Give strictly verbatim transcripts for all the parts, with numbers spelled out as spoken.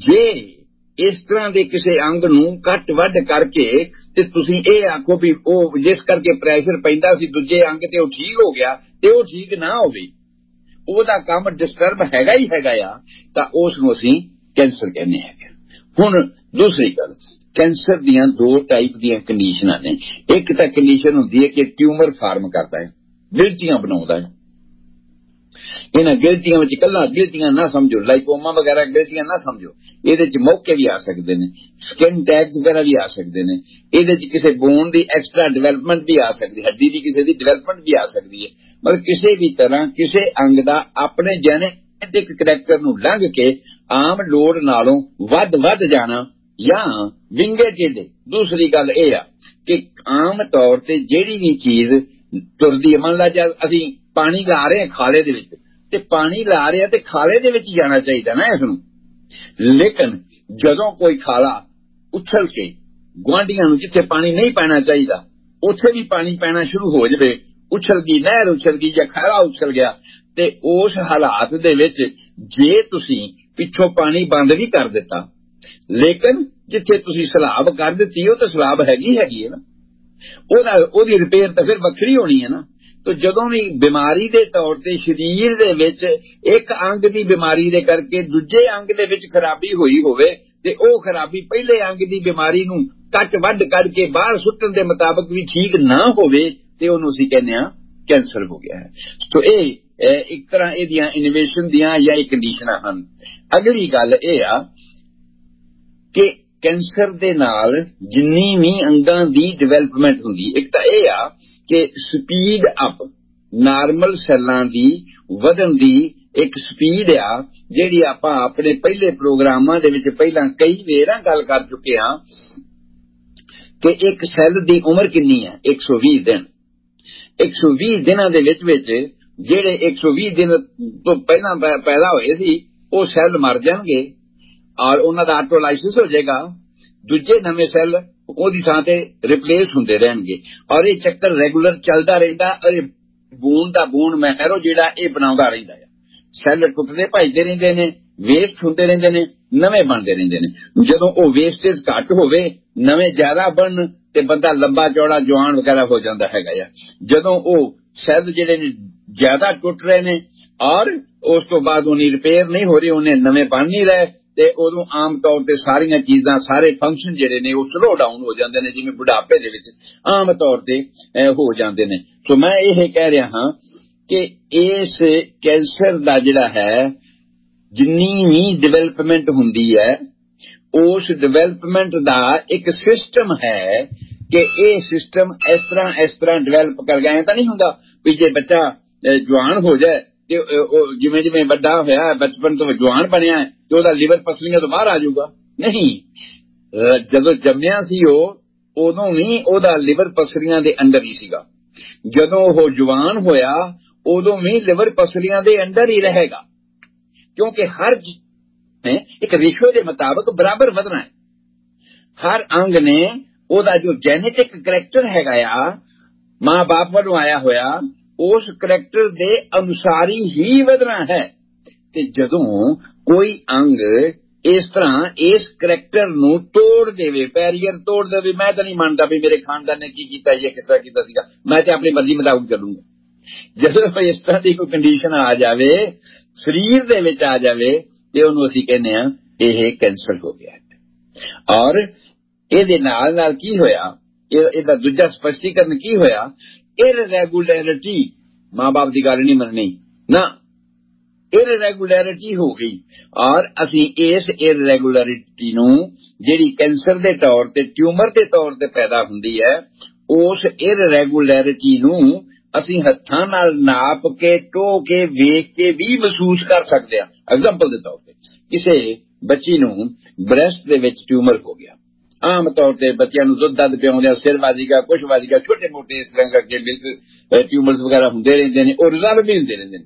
जे इस तरह के किसी अंग नूं कट वध करके ते तुसीं इह आखो भी ओह जिस करके प्रैशर पैंदा सी दूजे अंग ते ओह ठीक हो गया ते ओह ठीक ना होवे, ओहदा काम डिस्टर्ब हैगा ही हैगा आ, तां उस नूं असीं कैंसर कहने हैं। हुण दूसरी गल, कैंसर दियां दो टाइप दियां कंडीशनां ने। एक तां कंडीशन हुंदी है कि ट्यूमर फार्म करता है, गिल्टियां बनाउंदा है। इन्हां गिल्टियां विच कल्ला गिल्टियां ना समझो, लाइकोमा वगैरह गिल्टियां ना समझो, इहदे च मौके भी आ सकते हैं, स्किन टैग्स वगैरह भी आ सकते हैं, इहदे च किसी बोन की एक्सट्रा डिवेलपमेंट भी आ सकती है, हड्डी की किसी की डिवेलपमेंट भी आ सकती है। मतलब किसी भी तरह किसी अंग का अपने जेनेटिक करैक्टर नूं लंघ के आम लोड़ नालों वध वध जाना या विंगे टेढ़े। दूसरी गल यह आ कि आम तौर पर जिहड़ी भी चीज तुरदी है, मान ला जब असीं पानी ला रहे हैं खाले दे विच ते पानी ला रहे ते खाले दे विच जाना चाहिए ना इसनूं, लेकिन जदों कोई खाला उछल के गुआंढियां नूं जिथे पानी नहीं पैना चाहिए उत्थे भी पानी पैना शुरू हो जाए, उछल गई नहर उछल गई या खाला उछल गया, ते उस हालात दे विच जे तुसीं पिछों पानी बंद भी कर दिता लेकिन जिथे तुसीं सलाब कर दित्ती हो तो सलाब हैगी हैगी है ना, ओहदा ओहदी रिपेयर तो फिर वखरी होनी है ना। तो जदों भी बीमारी के तौर पर शरीर दे विच एक अंग की बीमारी दे करके दूजे अंग दे विच खराबी हुई होवे ते ओह खराबी पहले अंग की बीमारी नूं कट वध करके बाहर सुट्टण दे मुताबिक भी ठीक ना होवे ते ओहनूं असीं कहने आ कैंसर हो गया है। तो यह एक तरह इहदियां इनोवेशन दियां या कंडीशनां हन। अगली गल यह आ कि कैंसर दे नाल जिन्नी भी अंगां दी डिवेलपमेंट हुंदी, एक तां यह आ कि स्पीड अप नार्मल सैलां दी वधन दी एक स्पीड आ जिहड़ी आपां अपने पहले प्रोग्रामां दे विच पहलां कई वेरां गल कर चुके हां कि एक सैल दी उम्र किन्नी है, एक सौ बीस दिन। एक सौ बीस दिनां दे विच विच जिहड़े एक सौ बीस दिन तो पहलां पैदा होए सी ओह सैल मर जाणगे और उन्हां दा ऑटोलाइसिस हो जाएगा, दूजे नवे सैल ओहदी थां ते रिप्लेस हुंदे रहणगे और ये चक्कर रेगुलर चलदा रहिंदा और बून दा बून मैरो जिहड़ा ये बनाउंदा रहिंदा है। सैल टुटदे भजदे रहिंदे ने, वेस्ट हुंदे रहिंदे ने, नवे बनदे रहिंदे ने। जदों ओह वेस्टेज घट होवे नवे ज्यादा बनन ते बंदा लंबा चौड़ा जवान वगैरह हो जांदा हैगा आ। जदों ओह सैल जिहड़े ने ज्यादा टुट रहे ने और उस तो बाद उन्हें रिपेयर नहीं हो रही, उन्हें नवे बन नहीं रहे ते उदों आम तौर ते सारियां चीजां सारे फंक्शन जिहड़े ने वो स्लो डाउन हो जांदे ने, जिवें बुढ़ापे दे विच आम तौर ते हो जांदे ने। तो मैं ये कह रहा हां कि इस कैंसर दा जिहड़ा है जिन्नी भी डिवेलपमेंट हुंदी है उस डिवेलपमेंट दा एक सिस्टम है कि ये सिस्टम इस तरह इस तरह डिवेलप कर गए तो नहीं हुंदा भी जे बच्चा जवान हो जाए जिमें जिमें बड़ा होया बचपन तो जवान बनया है तो ओहदा लिवर पसलियां तो बाहर आ जाऊगा, नहीं। जदों जम्मिया सी उदों भी ओहदा लिवर पसलियां दे अंदर ही सीगा, जदों ओह जवान होया उदों भी लिवर पसलियां दे अंदर ही रहेगा, क्योंकि हर एक रेशो के मुताबिक बराबर वधना है। हर अंग ने ओहदा जो जेनेटिक करैक्टर हैगा आ मां बाप वालों आया होया उस करैक्टर दे अनुसार ही वधना है। ते जदों कोई अंग इस तरह इस करैक्टर नूं तोड़ देवे, बैरियर तोड़ देवे, मैं तो नहीं मानता भी मेरे खानदान ने की कीता या किस तरह कीता सीगा, मैं तो अपनी मर्जी मुताबिक चलूंगा। जदों इस तरह की कोई कंडीशन आ जावे शरीर दे विच आ जावे ते ओहनूं असीं कहने आ इह कैंसर हो गया है। और इहदे नाल नाल की होया, इहदा दूजा स्पष्टीकरण की होया, इररेगुलरिटी मां बाप की गल नहीं मननी ना, इररेगुलरिटी हो गई और असी इस इररेगुलरिटी नूं जिहड़ी कैंसर दे तौर ते ट्यूमर दे तौर ते पैदा हुंदी है उस इररेगुलरिटी नूं असी हत्थां नाल नाप के टो के वेख के भी महसूस कर सकते हैं। एग्जाम्पल के तौर पर किसी बच्ची नूं ब्रेस्ट दे विच ट्यूमर हो गया, आम तौर पर बच्चों को दुध दध पियाउंदे सिर वाजीगा कुछ वाजीगा छोटे मोटे इस तरह करके मिल्क ट्यूमर्स वगैरह होंदे रहंदे ने और रिजॉल्व भी होंदे रहंदे ने,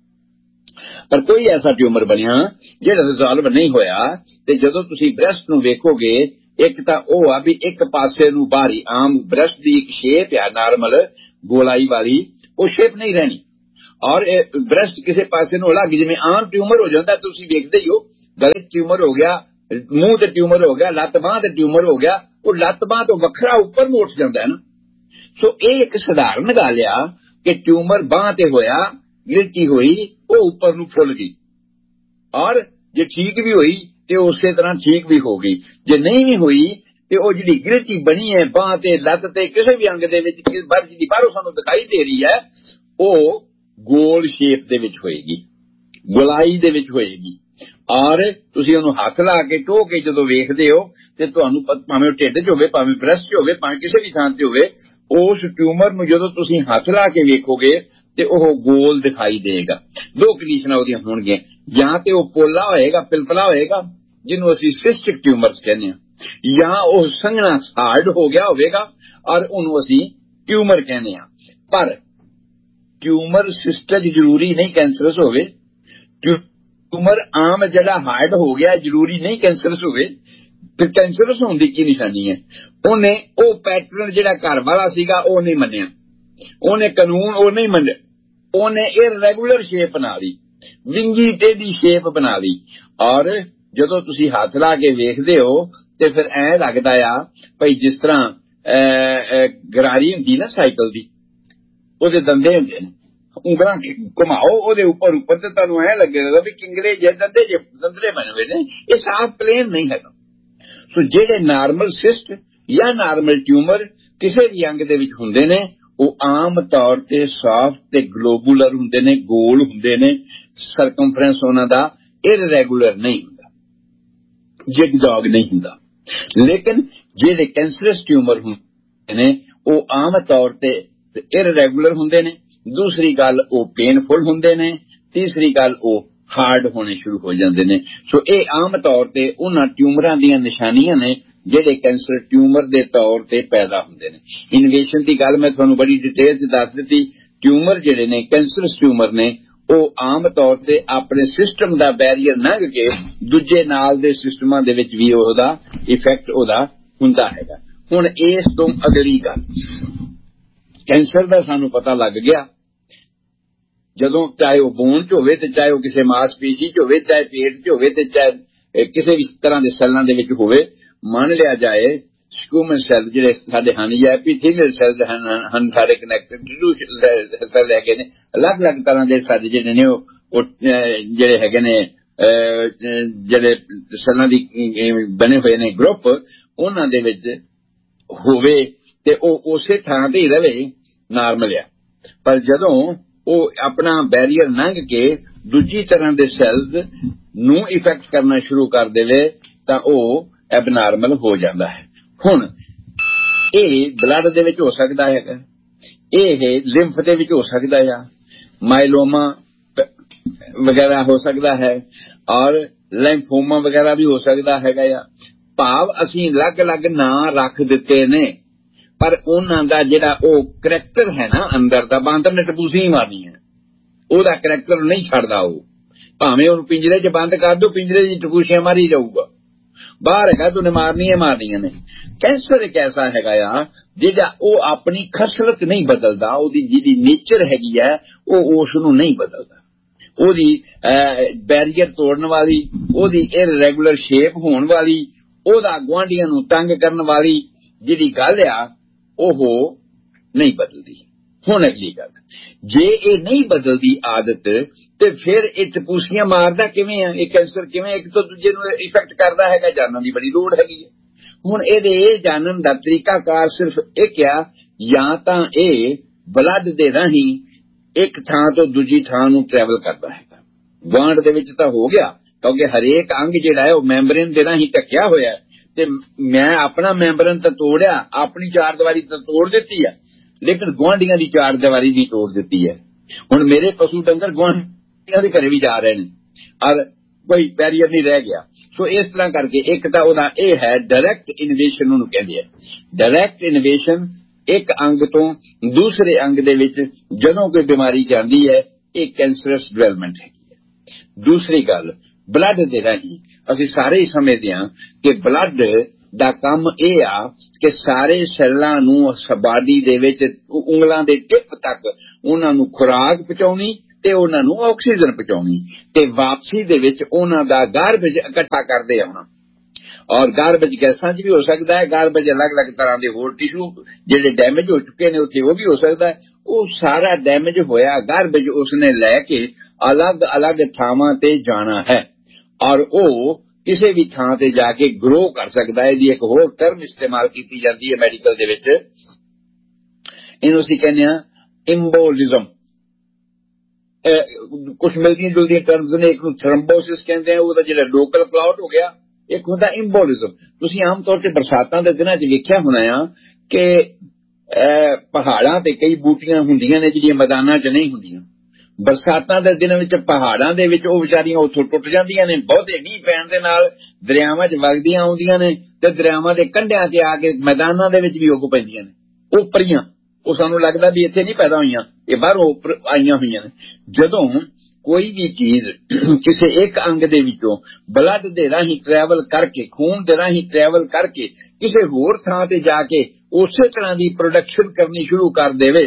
पर कोई ऐसा ट्यूमर बनिया जिहड़ा रिजॉल्व नहीं होया ते जदों तुसीं ब्रेस्ट नूं वेखोगे एक तां ओह आ भी एक पासे नूं बाहरी आम ब्रेस्ट दी एक शेप है नॉर्मल गोलाई वाली, वो शेप नहीं रहनी और ब्रेस्ट किसी पासे नूं अलग जिवें आम ट्यूमर हो जाता तुसीं वेखदे ही हो गले ट्यूमर हो गया ਮੂੰਹ ਤੇ ਟਿਊਮਰ ਹੋ ਗਿਆ, ਲੱਤ ਬਾਂਹ ਤੇ ਟਿਊਮਰ ਹੋ ਗਿਆ, ਉਹ ਲੱਤ ਬਾਂਹ ਤੋਂ ਵੱਖਰਾ ਉੱਪਰ ਨੂੰ ਉੱਠ ਜਾਂਦਾ ਹੈ ਨਾ। ਸੋ ਇਹ ਇੱਕ ਸਧਾਰਨ ਗੱਲ ਆ ਕਿ ਟਿਊਮਰ ਬਾਂਹ ਤੇ ਹੋਇਆ, ਗਿਲਟੀ ਹੋਈ, ਉਹ ਉੱਪਰ ਨੂੰ ਫੁੱਲ ਗਈ, ਔਰ ਜੇ ਠੀਕ ਵੀ ਹੋਈ ਤੇ ਉਸੇ ਤਰ੍ਹਾਂ ਠੀਕ ਵੀ ਹੋ ਗਈ। ਜੇ ਨਹੀਂ ਵੀ ਹੋਈ ਤੇ ਉਹ ਜਿਹੜੀ ਗਿਲਟੀ ਬਣੀ ਹੈ ਬਾਂਹ ਤੇ, ਲੱਤ ਤੇ, ਕਿਸੇ ਵੀ ਅੰਗ ਦੇ ਵਿੱਚ ਜਿਹੜੀ ਬਾਹਰੋਂ ਸਾਨੂੰ ਦਿਖਾਈ ਦੇ ਰਹੀ ਹੈ, ਉਹ ਗੋਲ ਸ਼ੇਪ ਦੇ ਵਿੱਚ ਹੋਏਗੀ, ਗੋਲਾਈ ਦੇ ਵਿੱਚ ਹੋਏਗੀ। ਔਰ ਤੁਸੀਂ ਉਹਨੂੰ ਹੱਥ ਲਾ ਕੇ ਟੋਹ ਕੇ ਜਦੋਂ ਵੇਖਦੇ ਹੋ ਤੇ ਤੁਹਾਨੂੰ ਭਾਵੇਂ ਉਹ ਢਿੱਡ 'ਚ ਹੋਵੇ, ਭਾਵੇਂ ਬ੍ਰੈਸਟ 'ਚ ਹੋਵੇ, ਭਾਵੇਂ ਕਿਸੇ ਵੀ ਥਾਂ ਤੇ ਹੋਵੇ, ਉਸ ਟਿਊਮਰ ਨੂੰ ਜਦੋਂ ਤੁਸੀਂ ਹੱਥ ਲਾ ਕੇ ਵੇਖੋਗੇ ਤੇ ਉਹ ਗੋਲ ਦਿਖਾਈ ਦੇਗਾ। ਦੋ ਕੰਡੀਸ਼ਨਾਂ ਉਹਦੀਆਂ ਹੋਣਗੀਆਂ, ਜਾਂ ਤੇ ਉਹ ਪੋਲਾ ਹੋਏਗਾ, ਪਿਲਪਲਾ ਹੋਏਗਾ, ਜਿਹਨੂੰ ਅਸੀਂ ਸਿਸਟਿਕ ਟਿਊਮਰਸ ਕਹਿੰਦੇ ਹਾਂ, ਜਾਂ ਉਹ ਸੰਘਣਾ ਹਾਰਡ ਹੋ ਗਿਆ ਹੋਵੇਗਾ ਔਰ ਉਹਨੂੰ ਅਸੀਂ ਟਿਊਮਰ ਕਹਿੰਦੇ ਹਾਂ। ਪਰ ਟਿਊਮਰ ਸਿਸਟਿਕ ਜ਼ਰੂਰੀ ਨਹੀਂ ਕੈਂਸਰਸ ਹੋਵੇ, ਟਿਊਮਰ ਆਮ ਜਿਹੜਾ ਹਾਰਡ ਹੋ ਗਿਆ ਜ਼ਰੂਰੀ ਨਹੀਂ ਕੈਂਸਰਸ ਹੋਵੇ। ਫਿਰ ਕੈਂਸਰਸ ਹੋਣ ਦੀ ਕੀ ਨਿਸ਼ਾਨੀ ਹੈ? ਉਹਨੇ ਉਹ ਪੈਟਰਨ ਜਿਹੜਾ ਘਰ ਵਾਲਾ ਸੀਗਾ ਉਹ ਨਹੀਂ ਮੰਨਿਆ, ਉਹਨੇ ਕਾਨੂੰਨ ਉਹ ਨਹੀਂ ਮੰਨਿਆ, ਉਹਨੇ ਇਰੈਗੂਲਰ ਸ਼ੇਪ ਬਣਾ ਲਈ, ਵਿੰਗੀ ਟੇਢੀ ਸ਼ੇਪ ਬਣਾ ਲਈ। ਔਰ ਜਦੋਂ ਤੁਸੀਂ ਹੱਥ ਲਾ ਕੇ ਵੇਖਦੇ ਹੋ ਤੇ ਫਿਰ ਐਂ ਲੱਗਦਾ ਆ ਭਈ ਜਿਸ ਤਰ੍ਹਾਂ ਗਰਾਰੀ ਹੁੰਦੀ ਨਾ ਸਾਈਕਲ ਦੀ, ਉਹਦੇ ਦੰਦੇ ਹੁੰਦੇ ਨੇ, ਉਂਗਲਾਂ ਘੁਮਾਓ ਉਹਦੇ ਉੱਪਰ ਉੱਪਰ ਤੇ ਤੁਹਾਨੂੰ ਐਂ ਲੱਗੇਗਾ ਵੀ ਕਿੰਗਰੇ ਜੇ ਦੰਦੇ ਜੇ ਦੰਦਰੇ ਬਣੇ ਹੋਏ ਨੇ, ਇਹ ਸਾਫ਼ ਪਲੇਨ ਨਹੀਂ ਹੈਗਾ। ਸੋ ਜਿਹੜੇ ਨਾਰਮਲ ਸਿਸਟ ਜਾਂ ਨਾਰਮਲ ਟਿਊਮਰ ਕਿਸੇ ਵੀ ਅੰਗ ਦੇ ਵਿੱਚ ਹੁੰਦੇ ਨੇ, ਉਹ ਆਮ ਤੌਰ ਤੇ ਸਾਫ਼ ਤੇ ਗਲੋਬੂਲਰ ਹੁੰਦੇ ਨੇ, ਗੋਲ ਹੁੰਦੇ ਨੇ, ਸਰਕਮਫਰੈਂਸ ਉਹਨਾਂ ਦਾ ਇਰੈਗੂਲਰ ਨਹੀਂ ਹੁੰਦਾ, ਜਿਗਜੈਗ ਨਹੀਂ ਹੁੰਦਾ। ਲੇਕਿਨ ਜਿਹੜੇ ਕੈਂਸਰਸ ਟਿਊਮਰ ਹੁੰਦੇ ਨੇ ਉਹ ਆਮ ਤੌਰ ਤੇ ਇਰੈਗੂਲਰ ਹੁੰਦੇ ਨੇ। ਦੂਸਰੀ ਗੱਲ ਉਹ ਪੇਨਫੁਲ ਹੁੰਦੇ ਨੇ। ਤੀਸਰੀ ਗੱਲ ਉਹ ਹਾਰਡ ਹੋਣੇ ਸ਼ੁਰੂ ਹੋ ਜਾਂਦੇ ਨੇ। ਸੋ ਇਹ ਆਮ ਤੌਰ ਤੇ ਉਹਨਾਂ ਟਿਊਮਰਾਂ ਦੀਆਂ ਨਿਸ਼ਾਨੀਆਂ ਨੇ ਜਿਹੜੇ ਕੈਂਸਰ ਟਿਊਮਰ ਦੇ ਤੌਰ ਤੇ ਪੈਦਾ ਹੁੰਦੇ ਨੇ। ਇਨਵੇਸ਼ਨ ਦੀ ਗੱਲ ਮੈਂ ਤੁਹਾਨੂੰ ਬੜੀ ਡਿਟੇਲ 'ਚ ਦੱਸ ਦਿੱਤੀ। ਟਿਊਮਰ ਜਿਹੜੇ ਨੇ, ਕੈਂਸਰਸ ਟਿਊਮਰ ਨੇ, ਉਹ ਆਮ ਤੌਰ ਤੇ ਆਪਣੇ ਸਿਸਟਮ ਦਾ ਬੈਰੀਅਰ ਲੰਘ ਕੇ ਦੂਜੇ ਨਾਲ ਦੇ ਸਿਸਟਮਾਂ ਦੇ ਵਿੱਚ ਵੀ ਉਹਦਾ ਇਫੈਕਟ ਉਹਦਾ ਹੁੰਦਾ ਹੈਗਾ। ਹੁਣ ਇਸ ਤੋਂ ਅਗਲੀ ਗੱਲ, ਕੈਂਸਰ ਦਾ ਸਾਨੂੰ ਪਤਾ ਲੱਗ ਗਿਆ ਜਦੋਂ, ਚਾਹੇ ਉਹ ਬੋਨ 'ਚ ਹੋਵੇ ਤੇ ਚਾਹੇ ਉਹ ਕਿਸੇ ਮਾਸਪੇਸ਼ੀ 'ਚ ਹੋਵੇ, ਚਾਹੇ ਪੇਟ 'ਚ ਹੋਵੇ ਤੇ ਚਾਹੇ ਕਿਸੇ ਵੀ ਤਰ੍ਹਾਂ ਦੇ ਸੈੱਲਾਂ ਦੇ ਵਿੱਚ ਹੋਵੇ। ਮੰਨ ਲਿਆ ਜਾਏ ਸਕੂਮਨ ਸੈੱਲ ਜਿਹੜੇ ਸਾਡੇ ਹਨ ਜਾਂ ਐਪੀਥੀਲੀਅਲ ਸੈੱਲ ਹਨ, ਸਾਡੇ ਕਨੈਕਟਿਵ ਟਿਸ਼ੂ ਸੈੱਲ ਹੈਗੇ ਨੇ, ਅਲੱਗ-ਅਲੱਗ ਤਰ੍ਹਾਂ ਦੇ ਸਾਡੇ ਜਿਹੜੇ ਨੇ ਉਹ ਜਿਹੜੇ ਹੈਗੇ ਨੇ ਜਿਹੜੇ ਸੈੱਲਾਂ ਦੀ ਬਣੇ ਹੋਏ ਨੇ ਗਰੁੱਪ, ਉਹਨਾਂ ਦੇ ਵਿੱਚ ਹੋਵੇ ਤੇ ਉਹ ਉਸੇ ਥਾਂ ਤੇ ਹੀ ਰਵੇ, ਨਾਰਮਲ ਆ। ਪਰ ਜਦੋਂ ਉਹ ਆਪਣਾ ਬੈਰੀਅਰ ਲੰਘ ਕੇ ਦੂਜੀ ਤਰ੍ਹਾਂ ਦੇ ਸੈੱਲਸ ਨੂੰ ਇਫੈਕਟ ਕਰਨਾ ਸ਼ੁਰੂ ਕਰ ਦੇਵੇ ਤਾਂ ਉਹ ਐਬਨਾਰਮਲ ਹੋ ਜਾਂਦਾ ਹੈ। ਹੁਣ ਇਹ ਬਲੱਡ ਦੇ ਵਿੱਚ ਹੋ ਸਕਦਾ ਹੈਗਾ, ਇਹ ਲਿੰਫ ਦੇ ਵਿੱਚ ਹੋ ਸਕਦਾ ਆ, ਮਾਇਲੋਮਾ ਵਗੈਰਾ ਹੋ ਸਕਦਾ ਹੈ, ਔਰ ਲਾਈਮਫੋਮਾ ਵਗੈਰਾ ਵੀ ਹੋ ਸਕਦਾ ਹੈਗਾ ਆ। ਭਾਵ ਅਸੀਂ ਅਲੱਗ-ਅਲੱਗ ਨਾਂ ਰੱਖ ਦਿੱਤੇ ਨੇ, ਪਰ ਉਹਨਾਂ ਦਾ ਜਿਹੜਾ ਉਹ ਕਰੈਕਟਰ ਹੈ ਨਾ ਅੰਦਰ ਦਾ, ਬਾਂਦਰ ਨੇ ਟਪੂਸੀ ਹੀ ਮਾਰਨੀ ਹੈ, ਉਹਦਾ ਕਰੈਕਟਰ ਨਹੀਂ ਛੱਡਦਾ। ਉਹ ਭਾਵੇਂ ਉਹਨੂੰ ਪਿੰਜਰੇ 'ਚ ਬੰਦ ਕਰ ਦੋ, ਪਿੰਜਰੇ ਦੀ ਟਪੂਸੀਆਂ ਮਾਰੀ ਜਾਊਗਾ, ਬਾਹਰ ਹੈਗਾ ਤੂੰ ਨੇ ਮਾਰਨੀਆਂ ਮਾਰਨੀਆਂ ਨੇ। ਕੈਂਸਰ ਇੱਕ ਐਸਾ ਹੈਗਾ ਆ ਜਿਹੜਾ ਉਹ ਆਪਣੀ ਖਸਲਤ ਨਹੀਂ ਬਦਲਦਾ, ਉਹਦੀ ਜਿਹੜੀ ਨੇਚਰ ਹੈਗੀ ਹੈ ਉਹ ਉਸ ਨੂੰ ਨਹੀਂ ਬਦਲਦਾ। ਉਹਦੀ ਬੈਰੀਅਰ ਤੋੜਨ ਵਾਲੀ, ਉਹਦੀ ਇਰੈਗੂਲਰ ਸ਼ੇਪ ਹੋਣ ਵਾਲੀ, ਉਹਦਾ ਗੁਆਂਢੀਆਂ ਨੂੰ ਤੰਗ ਕਰਨ ਵਾਲੀ ਜਿਹੜੀ ਗੱਲ ਆ ਉਹ ਨਹੀਂ ਬਦਲਦੀ। ਹੁਣ ਅਗਲੀ ਗੱਲ, ਜੇ ਇਹ ਨਹੀਂ ਬਦਲਦੀ ਆਦਤ ਤੇ ਫਿਰ ਇਹ ਟਪੂਸੀਆਂ ਮਾਰਦਾ ਕਿਵੇਂ ਆ? ਇਹ ਕੈਂਸਰ ਕਿਵੇਂ ਇੱਕ ਤੋਂ ਦੂਜੇ ਨੂੰ ਇਫੈਕਟ ਕਰਦਾ ਹੈਗਾ? ਜਾਣਨ ਦੀ ਬੜੀ ਲੋੜ ਹੈਗੀ ਹੈ। ਹੁਣ ਇਹਦੇ ਇਹ ਜਾਣਨ ਦਾ ਤਰੀਕਾਕਾਰ ਸਿਰਫ ਇੱਕ ਆ, ਜਾਂ ਤਾਂ ਇਹ ਬਲੱਡ ਦੇ ਰਾਹੀਂ ਇੱਕ ਥਾਂ ਤੋਂ ਦੂਜੀ ਥਾਂ ਨੂੰ ਟਰੈਵਲ ਕਰਦਾ ਹੈਗਾ। ਗੁਆਂਢ ਦੇ ਵਿੱਚ ਤਾਂ ਹੋ ਗਿਆ, ਕਿਉਂਕਿ ਹਰੇਕ ਅੰਗ ਜਿਹੜਾ ਹੈ ਉਹ ਮੈਂਬਰੇਨ ਦੇ ਰਾਹੀਂ ਢੱਕਿਆ ਹੋਇਆ, ਤੇ ਮੈਂ ਆਪਣਾ ਮੈਂਬਰੇਨ ਤਾਂ ਤੋੜਿਆ, ਆਪਣੀ ਚਾਰ ਦੀਵਾਰੀ ਤਾਂ ਤੋੜ ਦਿੱਤੀ ਹੈ, ਲੇਕਿਨ ਗੁਆਂਢੀਆਂ ਦੀ ਚਾਰ ਦੀਵਾਰੀ ਨਹੀਂ ਤੋੜ ਦਿੱਤੀ ਹੈ। ਹੁਣ ਮੇਰੇ ਪਸ਼ੂ ਡੰਗਰ ਗੁਆਂਢੀਆਂ ਦੇ ਘਰੇ ਵੀ ਜਾ ਰਹੇ ਨੇ, ਔਰ ਕੋਈ ਬੈਰੀਅਰ ਨਹੀਂ ਰਹਿ ਗਿਆ। ਸੋ ਇਸ ਤਰ੍ਹਾਂ ਕਰਕੇ ਇੱਕ ਤਾਂ ਉਹਦਾ ਇਹ ਹੈ ਡਾਇਰੈਕਟ ਇਨਵੇਸ਼ਨ ਉਹਨੂੰ ਕਹਿੰਦੇ ਆ। ਡਾਇਰੈਕਟ ਇਨਵੇਸ਼ਨ ਇੱਕ ਅੰਗ ਤੋਂ ਦੂਸਰੇ ਅੰਗ ਦੇ ਵਿੱਚ ਜਦੋਂ ਕੋਈ ਬਿਮਾਰੀ ਜਾਂਦੀ ਹੈ, ਇਹ ਕੈਂਸਰਸ ਡਿਵੈਲਪਮੈਂਟ ਹੈਗੀ ਹੈ। ਦੂਸਰੀ ਗੱਲ, ਬਲੱਡ ਦੇ ਰਾਹੀਂ ਅਸੀਂ ਸਾਰੇ ਹੀ ਸਮਝਦੇ ਹਾਂ ਕਿ ਬਲੱਡ ਦਾ ਕੰਮ ਇਹ ਆ ਕਿ ਸਾਰੇ ਸੈੱਲਾਂ ਨੂੰ ਬਾਡੀ ਦੇ ਵਿੱਚ ਉਂਗਲਾਂ ਦੇ ਟਿਪ ਤੱਕ ਉਹਨਾਂ ਨੂੰ ਖੁਰਾਕ ਪਹੁੰਚਾਉਣੀ ਤੇ ਉਹਨਾਂ ਨੂੰ ਆਕਸੀਜਨ ਪਹੁੰਚਾਉਣੀ, ਤੇ ਵਾਪਸੀ ਦੇ ਵਿੱਚ ਉਹਨਾਂ ਦਾ ਗਾਰਬੇਜ ਇਕੱਠਾ ਕਰਦੇ ਆਉਣਾ। ਔਰ ਗਾਰਬੇਜ ਗੈਸਾਂ 'ਚ ਵੀ ਹੋ ਸਕਦਾ ਹੈ, ਗਾਰਬੇਜ ਅਲੱਗ-ਅਲੱਗ ਤਰ੍ਹਾਂ ਦੇ ਹੋਰ ਟਿਸ਼ੂ ਜਿਹੜੇ ਡੈਮੇਜ ਹੋ ਚੁੱਕੇ ਨੇ ਉੱਥੇ ਉਹ ਵੀ ਹੋ ਸਕਦਾ ਹੈ। ਉਹ ਸਾਰਾ ਡੈਮੇਜ ਹੋਇਆ ਗਾਰਬੇਜ ਉਸਨੇ ਲੈ ਕੇ ਅਲੱਗ-ਅਲੱਗ ਥਾਵਾਂ ਤੇ ਜਾਣਾ ਹੈ ਔਰ ਉਹ ਕਿਸੇ ਵੀ ਥਾਂ ਤੇ ਜਾ ਕੇ ਗਰੋ ਕਰ ਸਕਦਾ ਹੈ। ਇਹਦੀ ਇੱਕ ਹੋਰ ਟਰਮ ਇਸਤੇਮਾਲ ਕੀਤੀ ਜਾਂਦੀ ਹੈ ਮੈਡੀਕਲ ਦੇ ਵਿੱਚ, ਇਹਨੂੰ ਅਸੀਂ ਕਹਿੰਦੇ ਹਾਂ ਇੰਬੋਲਿਜ਼ਮ। ਕੁਝ ਮਿਲਦੀਆਂ ਜੁਲਦੀਆਂ ਟਰਮਸ ਨੇ, ਇੱਕ ਨੂੰ ਥ੍ਰੰਬੋਸਿਸ ਕਹਿੰਦੇ ਆ, ਉਹਦਾ ਜਿਹੜਾ ਲੋਕਲ ਕਲਾਉਟ ਹੋ ਗਿਆ, ਇੱਕ ਹੁੰਦਾ ਇੰਬੋਲਿਜ਼ਮ। ਤੁਸੀਂ ਆਮ ਤੌਰ ਤੇ ਬਰਸਾਤਾਂ ਦੇ ਦਿਨਾਂ 'ਚ ਵੇਖਿਆ ਹੋਣਾ ਆ ਕਿ ਪਹਾੜਾਂ ਤੇ ਕਈ ਬੂਟੀਆਂ ਹੁੰਦੀਆਂ ਨੇ ਜਿਹੜੀਆਂ ਮੈਦਾਨਾਂ 'ਚ ਨਹੀਂ ਹੁੰਦੀਆਂ। ਬਰਸਾਤਾਂ ਦੇ ਦਿਨਾਂ ਵਿੱਚ ਪਹਾੜਾਂ ਦੇ ਵਿੱਚ ਉਹ ਵਿਚਾਰੀਆਂ ਉੱਥੋਂ ਟੁੱਟ ਜਾਂਦੀਆਂ ਨੇ, ਬਹੁਤੇ ਮੀਂਹ ਪੈਣ ਦੇ ਨਾਲ ਦਰਿਆਵਾਂ 'ਚ ਵਗਦੀਆਂ ਆਉਂਦੀਆਂ ਨੇ ਤੇ ਦਰਿਆਵਾਂ ਦੇ ਕੰਢਿਆਂ ਤੇ ਆ ਕੇ ਮੈਦਾਨਾਂ ਦੇ ਵਿੱਚ ਵੀ ਉੱਗ ਪੈਂਦੀਆਂ ਨੇ। ਉਪਰੀਆਂ ਉਹ ਸਾਨੂੰ ਲੱਗਦਾ ਵੀ ਇੱਥੇ ਨਹੀਂ ਪੈਦਾ ਹੋਈਆਂ, ਇਹ ਬਾਹਰੋਂ ਆਈਆਂ ਹੋਈਆਂ ਨੇ। ਜਦੋਂ ਕੋਈ ਵੀ ਚੀਜ਼ ਕਿਸੇ ਇੱਕ ਅੰਗ ਦੇ ਵਿੱਚੋਂ ਬਲੱਡ ਦੇ ਰਾਹੀਂ ਟਰੈਵਲ ਕਰਕੇ, ਖੂਨ ਦੇ ਰਾਹੀਂ ਟਰੈਵਲ ਕਰਕੇ ਕਿਸੇ ਹੋਰ ਥਾਂ ਤੇ ਜਾ ਕੇ ਉਸੇ ਤਰ੍ਹਾਂ ਦੀ ਪ੍ਰੋਡਕਸ਼ਨ ਕਰਨੀ ਸ਼ੁਰੂ ਕਰ ਦੇਵੇ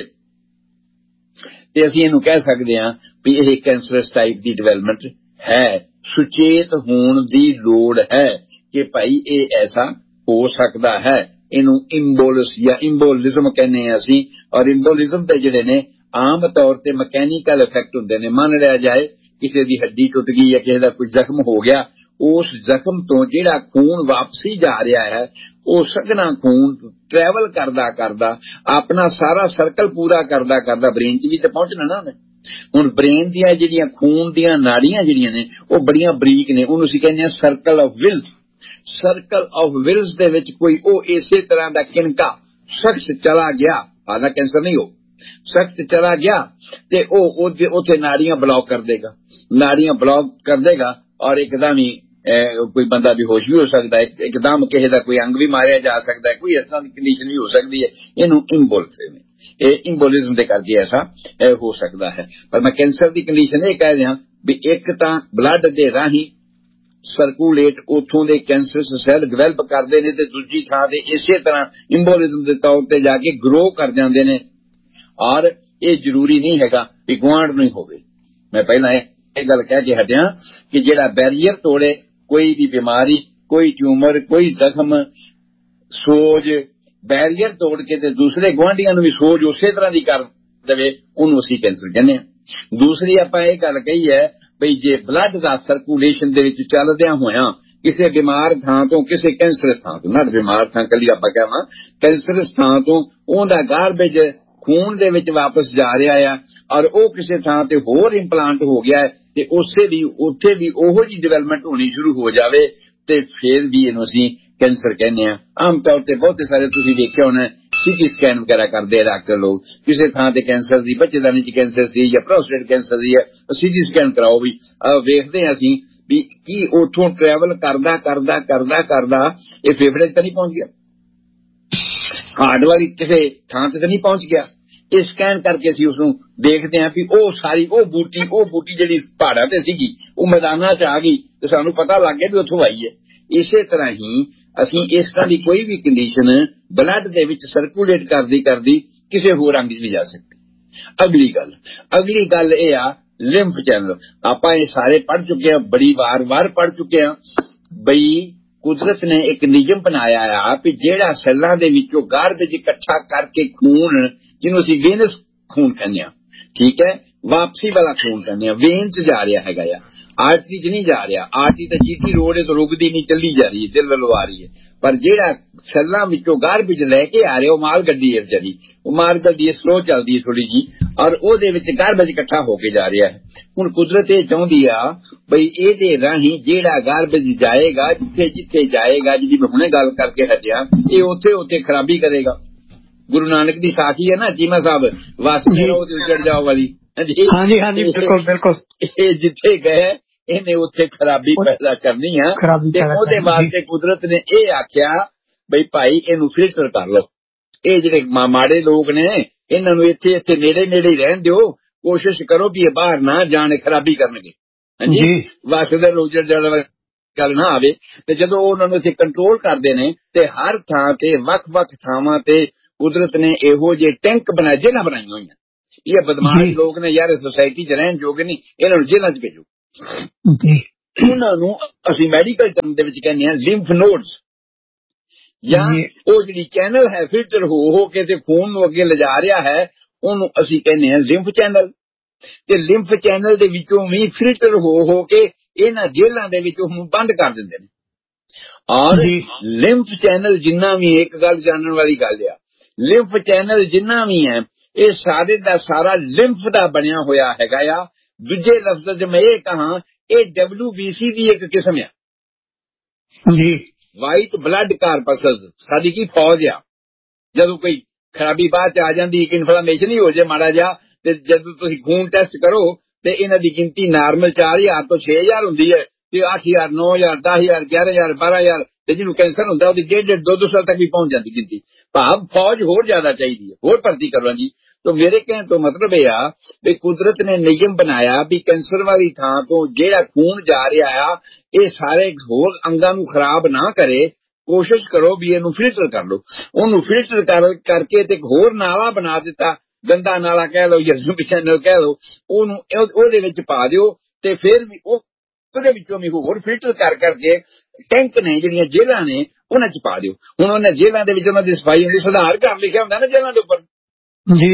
ਤੇ ਅਸੀਂ ਇਹਨੂੰ ਕਹਿ ਸਕਦੇ ਹਾਂ ਵੀ ਇਹ ਕੈਂਸਰਸ ਟਾਈਪ ਦੀ ਡਿਵੈਲਪਮੈਂਟ ਹੈ। ਸੁਚੇਤ ਹੋਣ ਦੀ ਲੋੜ ਹੈ ਕਿ ਭਾਈ ਇਹ ਐਸਾ ਹੋ ਸਕਦਾ ਹੈ। ਇਹਨੂੰ ਇੰਬੋਲਸ ਜਾਂ ਇੰਬੋਲਿਜ਼ਮ ਕਹਿੰਦੇ ਹਾਂ ਅਸੀਂ। ਔਰ ਇੰਬੋਲਿਜ਼ਮ ਦੇ ਜਿਹੜੇ ਨੇ ਆਮ ਤੌਰ ਤੇ ਮਕੈਨੀਕਲ ਇਫੈਕਟ ਹੁੰਦੇ ਨੇ। ਮੰਨ ਲਿਆ ਜਾਏ ਕਿਸੇ ਦੀ ਹੱਡੀ ਟੁੱਟ ਗਈ ਜਾਂ ਕਿਸੇ ਦਾ ਕੋਈ ਜ਼ਖਮ ਹੋ ਗਿਆ, ਉਸ ਜ਼ਖਮ ਤੋਂ ਜਿਹੜਾ ਖੂਨ ਵਾਪਸੀ ਜਾ ਰਿਹਾ ਹੈ ਉਹ ਸਘਨਾ ਖੂਨ ਟਰੈਵਲ ਕਰਦਾ ਕਰਦਾ ਆਪਣਾ ਸਾਰਾ ਸਰਕਲ ਪੂਰਾ ਕਰਦਾ ਕਰਦਾ ਬ੍ਰੇਨ 'ਚ ਵੀ ਤੇ ਪਹੁੰਚਣਾ ਨਾ ਉਹਨੇ। ਹੁਣ ਬ੍ਰੇਨ ਦੀਆਂ ਜਿਹੜੀਆਂ ਖੂਨ ਦੀਆਂ ਨਾੜੀਆਂ ਜਿਹੜੀਆਂ ਨੇ ਉਹ ਬੜੀਆਂ ਬਰੀਕ ਨੇ, ਉਹਨੂੰ ਅਸੀਂ ਕਹਿੰਦੇ ਹਾਂ circle of wills. Circle of wills ਦੇ ਵਿੱਚ ਕੋਈ ਉਹ ਇਸੇ ਤਰ੍ਹਾਂ ਦਾ ਕਿਣਕਾ ਸਖਤ ਚਲਾ ਗਿਆ, ਆਦਾ ਕੈਂਸਰ ਨਹੀਂ, ਉਹ ਸਖਤ ਚਲਾ ਗਿਆ ਤੇ ਉਹ ਉੱਥੇ ਨਾੜੀਆਂ ਬਲੌਕ ਕਰ ਦੇਗਾ, ਨਾੜੀਆਂ ਬਲੌਕ ਕਰ ਦੇਗਾ ਔਰ ਇੱਕਦਮ ਹੀ ਕੋਈ ਬੰਦਾ ਬੇਹੋਸ਼ ਵੀ ਹੋ ਸਕਦਾ ਹੈ, ਇੱਕਦਮ ਕਿਸੇ ਦਾ ਕੋਈ ਅੰਗ ਵੀ ਮਾਰਿਆ ਜਾ ਸਕਦਾ ਹੈ, ਕੋਈ ਇਸ ਤਰ੍ਹਾਂ ਦੀ ਕੰਡੀਸ਼ਨ ਵੀ ਹੋ ਸਕਦੀ ਹੈ। ਇਹਨੂੰ ਇੰਬੋਲਿਜ਼ਮ, ਇਹ ਇੰਬੋਲਿਜ਼ਮ ਦੇ ਕਰਕੇ ਐਸਾ ਹੋ ਸਕਦਾ ਹੈ। ਪਰ ਮੈਂ ਕੈਂਸਰ ਦੀ ਕੰਡੀਸ਼ਨ ਇਹ ਕਹਿ ਰਿਹਾ ਵੀ ਇੱਕ ਤਾਂ ਬਲੱਡ ਦੇ ਰਾਹੀਂ ਸਰਕੂਲੇਟ ਉੱਥੋਂ ਦੇ ਕੈਂਸਰਸ ਸੈੱਲ ਡਿਵੈਲਪ ਕਰਦੇ ਨੇ ਤੇ ਦੂਜੀ ਥਾਂ ਤੇ ਇਸੇ ਤਰ੍ਹਾਂ ਇੰਬੋਲਿਜ਼ਮ ਦੇ ਤੌਰ ਤੇ ਜਾ ਕੇ ਗਰੋ ਕਰ ਜਾਂਦੇ ਨੇ। ਔਰ ਇਹ ਜ਼ਰੂਰੀ ਨਹੀਂ ਹੈਗਾ ਵੀ ਗੁਆਂਢ ਨੂੰ ਹੀ ਹੋਵੇ। ਮੈਂ ਪਹਿਲਾਂ ਇਹ ਗੱਲ ਕਹਿ ਕੇ ਹਟਿਆ ਕਿ ਜਿਹੜਾ ਬੈਰੀਅਰ ਤੋੜੇ ਕੋਈ ਵੀ ਬਿਮਾਰੀ, ਕੋਈ ਟਿਊਮਰ, ਕੋਈ ਜ਼ਖਮ, ਸੋਜ, ਬੈਰੀਅਰ ਤੋੜ ਕੇ ਤੇ ਦੂਸਰੇ ਗੁਆਂਢੀਆਂ ਨੂੰ ਵੀ ਸੋਜ ਉਸੇ ਤਰ੍ਹਾਂ ਦੀ ਕਰ ਦੇਵੇ, ਉਹਨੂੰ ਅਸੀਂ ਕੈਂਸਰ ਕਹਿੰਦੇ ਹਾਂ। ਦੂਸਰੀ ਆਪਾਂ ਇਹ ਗੱਲ ਕਹੀ ਹੈ ਬਈ ਜੇ ਬਲੱਡ ਦਾ ਸਰਕੂਲੇਸ਼ਨ ਦੇ ਵਿੱਚ ਚੱਲਦਿਆਂ ਹੋਇਆਂ ਕਿਸੇ ਬਿਮਾਰ ਥਾਂ ਤੋਂ ਕਿਸੇ ਕੈਂਸਰਸ ਥਾਂ ਤੋਂ, ਨਾ ਬਿਮਾਰ ਥਾਂ ਕੱਲੀ ਆਪਾਂ ਕਹਾਂ, ਕੈਂਸਰਸ ਥਾਂ ਤੋਂ ਉਹਦਾ ਗਾਰਬੇਜ ਖੂਨ ਦੇ ਵਿੱਚ ਵਾਪਸ ਜਾ ਰਿਹਾ ਆ ਔਰ ਉਹ ਕਿਸੇ ਥਾਂ ਤੇ ਹੋਰ ਇੰਪਲਾਂਟ ਹੋ ਗਿਆ ਤੇ ਉਸੇ ਦੀ ਉੱਥੇ ਵੀ ਉਹੋ ਜਿਹੀ ਡਿਵੈਲਪਮੈਂਟ ਹੋਣੀ ਸ਼ੁਰੂ ਹੋ ਜਾਵੇ ਤੇ ਫਿਰ ਵੀ ਇਹਨੂੰ ਅਸੀਂ ਕੈਂਸਰ ਕਹਿੰਦੇ ਹਾਂ। ਆਮ ਤੌਰ ਤੇ ਬਹੁਤੇ ਸਾਰੇ ਤੁਸੀਂ ਦੇਖਿਆ ਹੋਣਾ ਸੀਟੀ ਸਕੈਨ ਵਗੈਰਾ ਕਰਦੇ ਆ ਡਾਕਟਰ ਲੋਕ, ਕਿਸੇ ਥਾਂ ਤੇ ਕੈਂਸਰ ਦੀ, ਬੱਚੇਦਾਨੀ 'ਚ ਕੈਂਸਰ ਸੀ ਜਾਂ ਪ੍ਰੋਸਟੇਟ ਕੈਂਸਰ ਦੀ ਹੈ, ਸੀਟੀ ਸਕੈਨ ਕਰਾਓ ਵੀ। ਵੇਖਦੇ ਹਾਂ ਅਸੀਂ ਵੀ ਕੀ ਉੱਥੋਂ ਟਰੈਵਲ ਕਰਦਾ ਕਰਦਾ ਕਰਦਾ ਕਰਦਾ ਇਹ ਫੇਫੜੇ 'ਚ ਤਾਂ ਨਹੀਂ ਪਹੁੰਚ ਗਿਆ, ਹਾਰਟ ਵਾਲੀ ਕਿਸੇ ਥਾਂ ਤੇ ਤਾਂ ਨਹੀਂ ਪਹੁੰਚ ਗਿਆ। ਇਹ ਸਕੈਨ ਕਰਕੇ ਅਸੀਂ ਉਸਨੂੰ ਦੇਖਦੇ ਹਾਂ ਵੀ ਉਹ ਸਾਰੀ ਉਹ ਬੂਟੀ ਉਹ ਬੂਟੀ ਜਿਹੜੀ ਪਹਾੜਾਂ ਤੇ ਸੀਗੀ ਉਹ ਮੈਦਾਨਾਂ 'ਚ ਆ ਗਈ ਤੇ ਸਾਨੂੰ ਪਤਾ ਲੱਗ ਗਿਆ ਵੀ ਉੱਥੋਂ ਆਈ ਹੈ। ਇਸੇ ਤਰ੍ਹਾਂ ਹੀ ਅਸੀਂ ਇਸ ਤਰ੍ਹਾਂ ਦੀ ਕੋਈ ਵੀ ਕੰਡੀਸ਼ਨ ਬਲੱਡ ਦੇ ਵਿੱਚ ਸਰਕੂਲੇਟ ਕਰਦੀ ਕਰਦੀ ਕਿਸੇ ਹੋਰ ਅੰਗ 'ਚ ਵੀ ਜਾ ਸਕਦੀ। ਅਗਲੀ ਗੱਲ ਅਗਲੀ ਗੱਲ ਇਹ ਆ ਲਿੰਫ ਚੈਨਲ। ਆਪਾਂ ਇਹ ਸਾਰੇ ਪੜ੍ਹ ਚੁੱਕੇ ਹਾਂ, ਬੜੀ ਵਾਰ ਵਾਰ ਪੜ੍ਹ ਚੁੱਕੇ ਹਾਂ ਬਈ ਕੁਦਰਤ ਨੇ ਇੱਕ ਨਿਯਮ ਬਣਾਇਆ ਆ ਵੀ ਜਿਹੜਾ ਸੈੱਲਾਂ ਦੇ ਵਿੱਚੋਂ ਗਾਰਬੇਜ ਇਕੱਠਾ ਕਰਕੇ ਖੂਨ, ਜਿਹਨੂੰ ਅਸੀਂ ਵੇਨਸ ਖੂਨ ਕਹਿੰਦੇ ਹਾਂ, ਠੀਕ ਹੈ, ਵਾਪਸੀ ਵਾਲਾ ਖੂਨ ਕਹਿੰਦੇ ਹਾਂ, ਵੇਨ 'ਚ ਜਾ ਰਿਹਾ ਹੈਗਾ ਆ, ਆਰਟਰੀ 'ਚ ਨਹੀਂ ਜਾ ਰਿਹਾ। ਆਰਟਰੀ ਤਾਂ ਜੀਟੀ ਰੋਡ ਹੈ ਤਾਂ ਰੁਕਦੀ ਨਹੀਂ, ਚੱਲੀ ਜਾ ਰਹੀ ਹੈ, ਦਿਲ ਲਵਾ ਰਹੀ ਹੈ। ਪਰ ਜਿਹੜਾ ਸੈੱਲਾਂ ਵਿੱਚੋਂ ਗਾਰਬੇਜ ਲੈ ਕੇ ਆ ਰਿਹਾ ਉਹ ਮਾਲ ਗੱਡੀ ਹੈ ਵਿਚਾਰੀ, ਉਹ ਮਾਲ ਗੱਡੀ ਹੈ, ਸਲੋ ਚੱਲਦੀ ਹੈ ਥੋੜੀ ਜੀ ਔਰ ਉਹਦੇ ਵਿੱਚ ਗਾਰਬੇਜ ਇਕੱਠਾ ਹੋ ਕੇ ਜਾ ਰਿਹਾ ਹੈ। ਹੁਣ ਕੁਦਰਤ ਇਹ ਚਾਹੁੰਦੀ ਆ ਬਈ ਇਹਦੇ ਰਾਹੀਂ ਜਿਹੜਾ ਗਾਰਬੇਜ ਜਾਏਗਾ, ਜਿੱਥੇ ਜਿੱਥੇ ਜਾਏਗਾ, ਜਿਹਦੀ ਮੈਂ ਹੁਣੇ ਗੱਲ ਕਰਕੇ ਹਟਿਆ, ਇਹ ਉੱਥੇ ਉੱਥੇ ਖਰਾਬੀ ਕਰੇਗਾ। ਗੁਰੂ ਨਾਨਕ ਦੀ ਸਾਖੀ ਹੈ ਨਾ ਚੀਮਾ ਸਾਹਿਬ, ਵਾਸਤੇ ਰਹੋ ਤੇ ਉੱਜੜ ਜਾਓ ਵਾਲੀ। ਹਾਂਜੀ ਹਾਂਜੀ ਬਿਲਕੁਲ ਬਿਲਕੁਲ। ਇਹ ਜਿੱਥੇ ਗਏ ਇਹਨੇ ਉੱਥੇ ਖਰਾਬੀ ਪੈਦਾ ਕਰਨੀ ਆ ਤੇ ਉਹਦੇ ਵਾਸਤੇ ਕੁਦਰਤ ਨੇ ਇਹ ਆਖਿਆ ਬਈ ਭਾਈ ਇਹਨੂੰ ਫਿਲਟਰ ਕਰ ਲਓ। ਇਹ ਜਿਹੜੇ ਮਾੜੇ ਲੋਕ ਨੇ ਇਹਨਾਂ ਨੂੰ ਇੱਥੇ ਇੱਥੇ ਨੇੜੇ ਨੇੜੇ ਹੀ ਰਹਿਣ ਦਿਓ, ਕੋਸ਼ਿਸ਼ ਕਰੋ ਵੀ ਇਹ ਬਾਹਰ ਨਾ ਜਾਣ, ਖਰਾਬੀ ਕਰਨਗੇ। ਹਾਂਜੀ, ਵਾਸਤੇ ਉੱਜੜ ਜਾਣ ਵਾਲੀ ਗੱਲ ਨਾ ਆਵੇ। ਤੇ ਜਦੋਂ ਉਹਨਾਂ ਨੂੰ ਅਸੀਂ ਕੰਟਰੋਲ ਕਰਦੇ ਨੇ ਤੇ ਹਰ ਥਾਂ ਤੇ ਵੱਖ ਵੱਖ ਥਾਵਾਂ ਤੇ ਕੁਦਰਤ ਨੇ ਇਹੋ ਜਿਹੇ ਟੈਂਕ ਬਣਾਏ, ਜੇਲ੍ਹਾਂ ਬਣਾਈਆਂ ਹੋਈਆਂ। ਇਹ ਬਦਮਾਸ਼ ਲੋਕ ਨੇ ਯਾਰ, ਸੋਸਾਇਟੀ 'ਚ ਰਹਿਣ ਜੋਗੇ ਨਹੀਂ, ਇਹਨਾਂ ਨੂੰ ਜੇਲ੍ਹਾਂ 'ਚ ਭੇਜੋ। ਉਹਨਾਂ ਨੂੰ ਅਸੀਂ ਮੈਡੀਕਲ ਟਰਮ ਦੇ ਵਿੱਚ ਕਹਿੰਦੇ ਹਾਂ ਲਿੰਫ ਨੋਡਸ, ਜਾਂ ਉਹ ਜਿਹੜੀ ਚੈਨਲ ਹੈ ਫਿਲਟਰ ਹੋ ਹੋ ਕੇ ਤੇ ਖੂਨ ਨੂੰ ਅੱਗੇ ਲਿਜਾ ਰਿਹਾ ਹੈ, ਉਹਨੂੰ ਅਸੀਂ ਕਹਿੰਦੇ ਹਾਂ ਲਿੰਫ ਚੈਨਲ। ਤੇ ਲਿੰਫ ਚੈਨਲ ਦੇ ਵਿੱਚੋਂ ਵੀ ਫਿਲਟਰ ਹੋ ਹੋ ਕੇ ਇਹਨਾਂ ਜੇਲਾਂ ਦੇ ਵਿੱਚ ਉਹਨੂੰ ਬੰਦ ਕਰ ਦਿੰਦੇ ਨੇ। ਔਰ ਲਿੰਫ ਚੈਨਲ ਜਿੰਨਾ ਵੀ, ਇੱਕ ਗੱਲ ਜਾਣਨ ਵਾਲੀ ਗੱਲ ਆ, ਲਿੰਫ ਚੈਨਲ ਜਿੰਨਾ ਵੀ ਹੈ ਇਹ ਸਾਰੇ ਦਾ ਸਾਰਾ ਲਿੰਫ ਦਾ ਬਣਿਆ ਹੋਇਆ ਹੈਗਾ ਆ। ਦੂਜੇ ਲਫ਼ਜ਼ਾਂ 'ਚ ਮੈਂ ਇਹ ਕਹਾਂ, ਇਹ ਡਬਲਯੂ ਬੀ ਸੀ ਦੀ ਇੱਕ ਕਿਸਮ ਆ ਜੀ, ਵਾਈਟ ਬਲੱਡ ਕਾਰਪਸਸ। ਸਾਡੀ ਕੀ ਫੌਜ ਆ, ਜਦੋਂ ਕੋਈ ਖਰਾਬੀ ਬਾਅਦ 'ਚ ਆ ਜਾਂਦੀ, ਇੱਕ ਇਨਫਲਾਮੇਸ਼ਨ ਹੀ ਹੋ ਜਾਏ ਮਾੜਾ ਜਿਹਾ, ਤੇ ਜਦੋਂ ਤੁਸੀਂ ਖੂਨ ਟੈਸਟ ਕਰੋ ਤੇ ਇਹਨਾਂ ਦੀ ਗਿਣਤੀ ਨਾਰਮਲ ਚਾਰ ਹਜ਼ਾਰ ਤੋਂ ਛੇ ਹਜ਼ਾਰ ਹੁੰਦੀ ਹੈ, ਤੇ ਅੱਠ ਹਜ਼ਾਰ ਨੌ ਹਜ਼ਾਰ ਦਸ ਹਜ਼ਾਰ ਗਿਆਰਾਂ ਹਜ਼ਾਰ ਬਾਰਾਂ ਹਜ਼ਾਰ, ਤੇ ਜਿਹਨੂੰ ਕੈਂਸਰ ਹੁੰਦਾ ਉਹਦੀ ਡੇਢ ਡੇਢ ਦੋ ਦੋ ਸਾਲ ਤੱਕ ਵੀ ਪਹੁੰਚ ਜਾਂਦੀ ਗਿਣਤੀ। ਭਾਵ ਫੌਜ ਹੋਰ ਜ਼ਿਆਦਾ ਚਾਹੀਦੀ ਹੈ, ਹੋਰ ਭਰਤੀ ਕਰਵਾ ਜੀ। तो मेरे कहने तो मतलब यह आ भी कुदरत ने नियम बनाया भी कैंसर वाली थां तो जेड़ा खून जा रहा आ ये सारे होर अंगां नूं खराब ना करे, कोशिश करो भी इनू फिल्टर कर लो। ओनू फिल्टर कर करके ते होर नाला बना दिता, गंदा नाला कह लो या लिंफ चैनल कह लो, ओनू ओहदे विच पा दिओ ते फिर भी ਉਹਦੇ ਵਿੱਚੋਂ ਵੀ ਹੋਰ ਫਿਲਟਰ ਕਰ ਕਰਕੇ ਟੈਂਕ ਨੇ ਜਿਹੜੀਆਂ ਜੇਲਾਂ ਨੇ ਉਹਨਾਂ 'ਚ ਪਾ ਦਿਓ। ਹੁਣ ਉਹਨਾਂ ਜੇਲਾਂ ਦੇ ਵਿੱਚ ਉਹਨਾਂ ਦੀ ਸਫਾਈ ਹੁੰਦੀ, ਸੁਧਾਰ ਘਰ ਲਿਖਿਆ ਹੁੰਦਾ ਨਾ ਜੇਲਾਂ ਦੇ ਉੱਪਰ ਜੀ।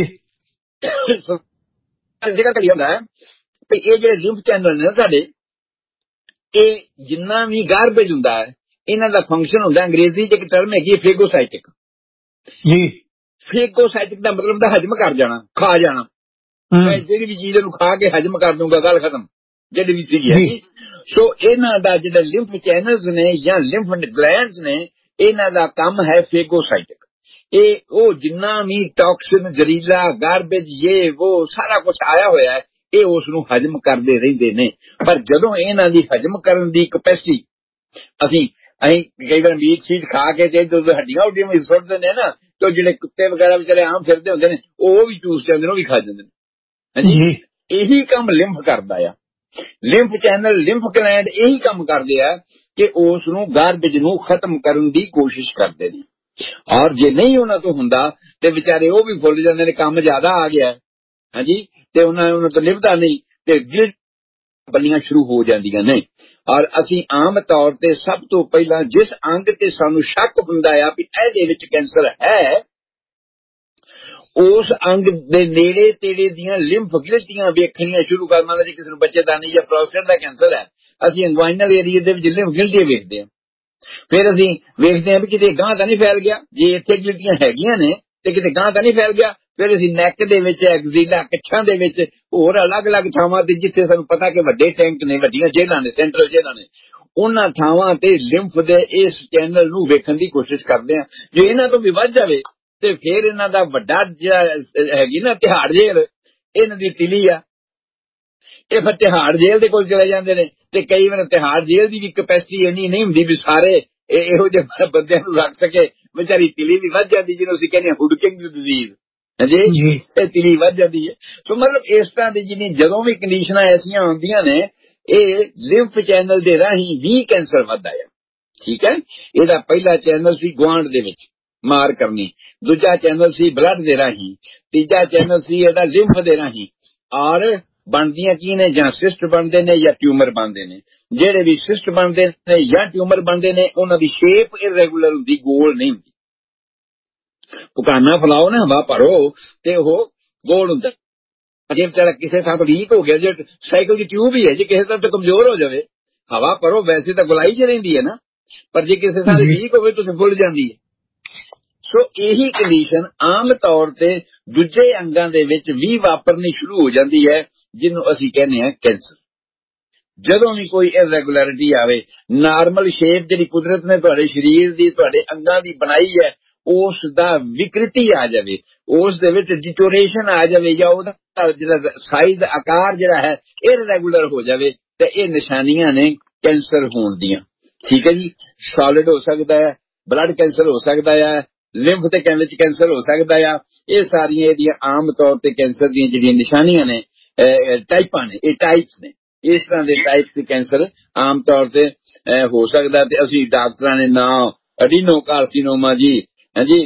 ਜ਼ਿਕਰ ਕਰੀ ਹੁੰਦਾ ਹੈ ਵੀ ਇਹ ਜਿਹੜੇ ਲਿੰਫ ਚੈਨਲ ਨੇ ਸਾਡੇ, ਇਹ ਜਿੰਨਾ ਵੀ ਗਾਰਬੇਜ ਹੁੰਦਾ ਹੈ ਇਹਨਾਂ ਦਾ ਫੰਕਸ਼ਨ ਹੁੰਦਾ, ਅੰਗਰੇਜ਼ੀ 'ਚ ਇੱਕ ਟਰਮ ਹੈਗੀ ਫੇਗੋਸਾਈਟਿਕ ਜੀ। ਫੇਗੋਸਾਈਟਿਕ ਦਾ ਮਤਲਬ ਹੁੰਦਾ ਹਜਮ ਕਰ ਜਾਣਾ, ਖਾ ਜਾਣਾ। ਮੈਂ ਜਿਹੜੀ ਵੀ ਚੀਜ਼ ਨੂੰ ਖਾ ਕੇ ਹਜਮ ਕਰ ਦੂੰਗਾ, ਗੱਲ ਖਤਮ, ਜਿਹੜੀ ਵੀ ਸੀਗੀ ਹੈਗੀ। ਸੋ ਇਹਨਾਂ ਦਾ ਜਿਹੜਾ ਲਿੰਫ ਚੈਨਲਸ ਨੇ ਜਾਂ ਲਿੰਫ ਗਲੈਂਡਸ ਨੇ, ਇਹਨਾਂ ਦਾ ਕੰਮ ਹੈ ਫੇਗੋਸਾਈਟਿਕ। ਇਹ ਉਹ ਜਿੰਨਾ ਵੀ ਟੌਕਸਿਨ, ਜ਼ਹਿਰੀਲਾ, ਗਾਰਬੇਜ, ਇਹ ਉਹ ਸਾਰਾ ਕੁਛ ਆਇਆ ਹੋਇਆ ਹੈ, ਇਹ ਉਸ ਨੂੰ ਹਜਮ ਕਰਦੇ ਰਹਿੰਦੇ ਨੇ। ਪਰ ਜਦੋਂ ਇਹਨਾਂ ਦੀ ਹਜਮ ਕਰਨ ਦੀ ਕਪੈਸਿਟੀ, ਅਸੀਂ ਅਸੀਂ ਕਈ ਵਾਰ ਮੀਟ ਸ਼ੀਟ ਖਾ ਕੇ ਤੇ ਹੱਡੀਆਂ ਹੁੱਡੀਆਂ ਵੀ ਸੁੱਟਦੇ ਨੇ ਨਾ, ਤੇ ਜਿਹੜੇ ਕੁੱਤੇ ਵਗੈਰਾ ਵਿਚਾਰੇ ਆਮ ਫਿਰਦੇ ਹੁੰਦੇ ਨੇ ਉਹ ਵੀ ਚੂਸ ਜਾਂਦੇ ਨੇ, ਉਹ ਵੀ ਖਾ ਜਾਂਦੇ ਨੇ। ਹਾਂਜੀ, ਇਹੀ ਕੰਮ ਲਿੰਫ ਕਰਦਾ ਆ। ਲਿੰਫ ਚੈਨਲ, ਲਿੰਫ ਗਲੈਂਡ ਇਹੀ ਕੰਮ ਕਰਦੇ ਆ ਕਿ ਉਸ ਨੂੰ ਗਾਰਬੇਜ ਨੂੰ ਖਤਮ ਕਰਨ ਦੀ ਕੋਸ਼ਿਸ਼ ਕਰਦੇ ਨੇ। ਔਰ ਜੇ ਨਹੀਂ ਉਹਨਾਂ ਤੋਂ ਹੁੰਦਾ ਤੇ ਵਿਚਾਰੇ ਉਹ ਵੀ ਫੁੱਲ ਜਾਂਦੇ ਨੇ, ਕੰਮ ਜ਼ਿਆਦਾ ਆ ਗਿਆ। ਹਾਂਜੀ, ਤੇ ਉਹਨਾਂ ਉਹਨਾਂ ਤੋਂ ਲਿਵਦਾ ਨਹੀਂ ਤੇ ਗਿਲਟ ਬਣਨੀਆਂ ਸ਼ੁਰੂ ਹੋ ਜਾਂਦੀਆਂ ਨੇ। ਔਰ ਅਸੀਂ ਆਮ ਤੌਰ ਤੇ ਸਭ ਤੋਂ ਪਹਿਲਾਂ ਜਿਸ ਅੰਗ ਤੇ ਸਾਨੂੰ ਸ਼ੱਕ ਹੁੰਦਾ ਆ ਵੀ ਇਹਦੇ ਵਿੱਚ ਕੈਂਸਰ ਹੈ, ਉਸ ਅੰਗ ਦੇ ਨੇੜੇ ਤੇੜੇ ਦੀਆਂ ਲਿੰਫ ਗਿਲਟੀਆਂ ਵੇਖਣੀਆਂ ਸ਼ੁਰੂ ਕਰ ਦਿੰਦੇ। ਜੇ ਕਿਸੇ ਨੂੰ ਬੱਚੇਦਾਨੀ ਜਾਂ ਪ੍ਰੋਸਟੇਟ ਦਾ ਕੈਂਸਰ ਹੈ, ਅਸੀਂ ਇੰਗਵਾਈਨਲ ਏਰੀਆ ਦੇ ਵਿੱਚ ਲਿੰਫ ਗਿਲਟੀਆਂ ਵੇਖਦੇ ਹਾਂ। ਫਿਰ ਅਸੀਂ ਵੇਖਦੇ ਹਾਂ ਵੀ ਕਿਤੇ ਗਾਂ ਤਾਂ ਨਹੀਂ ਫੈਲ ਗਿਆ। ਜੇ ਇੱਥੇ ਗਿਲਟੀਆਂ ਹੈਗੀਆਂ ਨੇ ਤੇ ਕਿਤੇ ਗਾਂ ਤਾਂ ਨਹੀਂ ਫੈਲ ਗਿਆ। ਫਿਰ ਅਸੀਂ ਨੈਕ ਦੇ ਵਿੱਚ, ਐਗਜ਼ੀਲਾ, ਕੱਛਾਂ ਦੇ ਵਿੱਚ, ਹੋਰ ਅਲੱਗ-ਅਲੱਗ ਥਾਵਾਂ ਤੇ ਜਿੱਥੇ ਸਾਨੂੰ ਪਤਾ ਕਿ ਵੱਡੇ ਟੈਂਕ ਨੇ, ਵੱਡੀਆਂ ਜੇਲ੍ਹਾਂ ਨੇ, ਸੈਂਟਰਲ ਜੇਲ੍ਹਾਂ ਨੇ, ਉਹਨਾਂ ਥਾਵਾਂ ਤੇ ਲਿੰਫ ਦੇ ਇਸ ਚੈਨਲ ਨੂੰ ਵੇਖਣ ਦੀ ਕੋਸ਼ਿਸ਼ ਕਰਦੇ ਹਾਂ। ਜੇ ਇਹਨਾਂ ਤੋਂ ਵੀ ਵੱਧ ਜਾਵੇ ਤੇ ਫਿਰ ਇਹਨਾਂ ਦਾ ਵੱਡਾ ਜਿਹੜਾ ਹੈਗੀ ਨਾ ਤਿਹਾੜ ਜੇਲ੍ਹ, ਇਹਨਾਂ ਦੀ ਤਿਲੀ ਆ, ਇਹ ਫਿਰ ਤਿਹਾੜ ਜੇਲ੍ਹ ਦੇ ਕੋਲ ਚਲੇ ਜਾਂਦੇ ਨੇ। ਤੇ ਕਈ ਵਾਰ ਤਿਹਾੜ ਜੇਲ੍ਹ ਦੀ ਵੀ ਕਪੈਸਿਟੀ ਇੰਨੀ ਨਹੀਂ ਹੁੰਦੀ ਵੀ ਸਾਰੇ ਇਹੋ ਜਿਹੇ ਬੰਦਿਆਂ ਨੂੰ ਰੱਖ ਸਕੇ, ਵਿਚਾਰੀ ਤਿਲੀ ਵੀ ਵੱਧ ਜਾਂਦੀ, ਜਿਹਨੂੰ ਅਸੀਂ ਕਹਿੰਦੇ ਹਾਂ ਹੁਡਕਿੰਗ ਡਿਜ਼ੀਜ਼। ਹਾਂਜੀ, ਇਹ ਤਿਲੀ ਵੱਧ ਜਾਂਦੀ ਹੈ। ਸੋ ਮਤਲਬ ਇਸ ਤਰ੍ਹਾਂ ਦੀ ਜਿਹਦੀ ਜਦੋਂ ਵੀ ਕੰਡੀਸ਼ਨਾਂ ਐਸੀਆਂ ਹੁੰਦੀਆਂ ਨੇ, ਇਹ ਲਿੰਫ ਚੈਨਲ ਦੇ ਰਾਹੀਂ ਵੀ ਕੈਂਸਰ ਵੱਧਦਾ ਆ। ਠੀਕ ਹੈ, ਇਹਦਾ ਪਹਿਲਾ ਚੈਨਲ ਸੀ ਗੁਆਂਢ ਦੇ ਵਿੱਚ ਮਾਰ ਕਰਨੀ, ਦੂਜਾ ਚੈਨਲ ਸੀ ਬਲੱਡ ਦੇ ਰਾਹੀਂ, ਤੀਜਾ ਚੈਨਲ ਸੀ ਇਹਦਾ ਲਿੰਫ ਦੇ ਰਾਹੀਂ। ਔਰ ਬਣਦੀਆਂ ਕੀ ਨੇ, ਜਾਂ ਸਿਸਟ ਬਣਦੇ ਨੇ ਜਾਂ ਟਿਊਮਰ ਬਣਦੇ ਨੇ। ਜਿਹੜੇ ਵੀ ਸਿਸਟ ਬਣਦੇ ਨੇ ਜਾਂ ਟਿਊਮਰ ਬਣਦੇ ਨੇ, ਉਹਨਾਂ ਦੀ ਸ਼ੇਪ ਇਰੈਗੂਲਰ ਹੁੰਦੀ, ਗੋਲ ਨਹੀਂ ਹੁੰਦੀ। ਪੁਕਾਨਾ ਫਲਾਓ ਨਾ, ਹਵਾ ਭਰੋ ਤੇ ਉਹ ਗੋਲ ਹੁੰਦਾ। ਜੇ ਵਿਚਾਰਾ ਕਿਸੇ ਥਾਂ ਤੋਂ ਲੀਕ ਹੋ ਗਿਆ, ਜੇ ਸਾਈਕਲ ਦੀ ਟਿਊਬ ਹੀ ਹੈ, ਜੇ ਕਿਸੇ ਥਾਂ ਤੋਂ ਕਮਜ਼ੋਰ ਹੋ ਜਾਵੇ, ਹਵਾ ਭਰੋ ਵੈਸੇ ਤਾਂ ਗੁਲਾਈ ਚ ਰਹਿੰਦੀ ਹੈ ਨਾ, ਪਰ ਜੇ ਕਿਸੇ ਥਾਂ ਦੀ ਲੀਕ ਹੋਵੇ ਤਾਂ ਫੁੱਲ ਜਾਂਦੀ ਹੈ। ਸੋ ਇਹੀ ਕੰਡੀਸ਼ਨ ਆਮ ਤੌਰ ਤੇ ਦੂਜੇ ਅੰਗਾਂ ਦੇ ਵਿੱਚ ਵੀ ਵਾਪਰਨੀ ਸ਼ੁਰੂ ਹੋ ਜਾਂਦੀ ਹੈ, ਜਿਹਨੂੰ ਅਸੀਂ ਕਹਿੰਦੇ ਹਾਂ ਕੈਂਸਰ। ਜਦੋਂ ਵੀ ਕੋਈ ਇਰੈਗੂਲਰਿਟੀ ਆਵੇ, ਨਾਰਮਲ ਸ਼ੇਪ ਜਿਹੜੀ ਕੁਦਰਤ ਨੇ ਤੁਹਾਡੇ ਸਰੀਰ ਦੀ, ਤੁਹਾਡੇ ਅੰਗਾਂ ਦੀ ਬਣਾਈ ਹੈ, ਉਸ ਦਾ ਵਿਕ੍ਰਿਤੀ ਆ ਜਾਵੇ, ਉਸ ਦੇ ਵਿੱਚ ਡਿਟੋਰੇਸ਼ਨ ਆ ਜਾਵੇ, ਜਾਂ ਉਹਦਾ ਜਿਹੜਾ ਸਾਈਜ਼, ਆਕਾਰ ਜਿਹੜਾ ਹੈ ਇਰੈਗੂਲਰ ਹੋ ਜਾਵੇ, ਤੇ ਇਹ ਨਿਸ਼ਾਨੀਆਂ ਨੇ ਕੈਂਸਰ ਹੋਣ ਦੀਆਂ। ਠੀਕ ਹੈ ਜੀ, ਸੋਲਿਡ ਹੋ ਸਕਦਾ ਹੈ, ਬਲੱਡ ਕੈਂਸਰ ਹੋ ਸਕਦਾ ਹੈ, ਲਿੰਫ ਤੇ ਵਿੱਚ ਕੈਂਸਰ ਹੋ ਸਕਦਾ ਆ। ਇਹ ਸਾਰੀਆਂ ਇਹਦੀਆਂ ਆਮ ਤੌਰ ਤੇ ਕੈਂਸਰ ਦੀਆਂ ਜਿਹੜੀਆਂ ਨਿਸ਼ਾਨੀਆਂ ਨੇ, ਟਾਈਪਾਂ ਨੇ, ਇਹ ਟਾਈਪਸ ਨੇ। ਇਸ ਤਰ੍ਹਾਂ ਦੇ ਟਾਈਪ ਦੇ ਕੈਂਸਰ ਆਮ ਤੌਰ ਤੇ ਹੋ ਸਕਦਾ। ਤੇ ਅਸੀਂ ਡਾਕਟਰਾਂ ਨੇ ਨਾਂ ਐਡੀਨੋਕਾਰਸੀਨੋਮਾ ਜੀ, ਹਾਂਜੀ,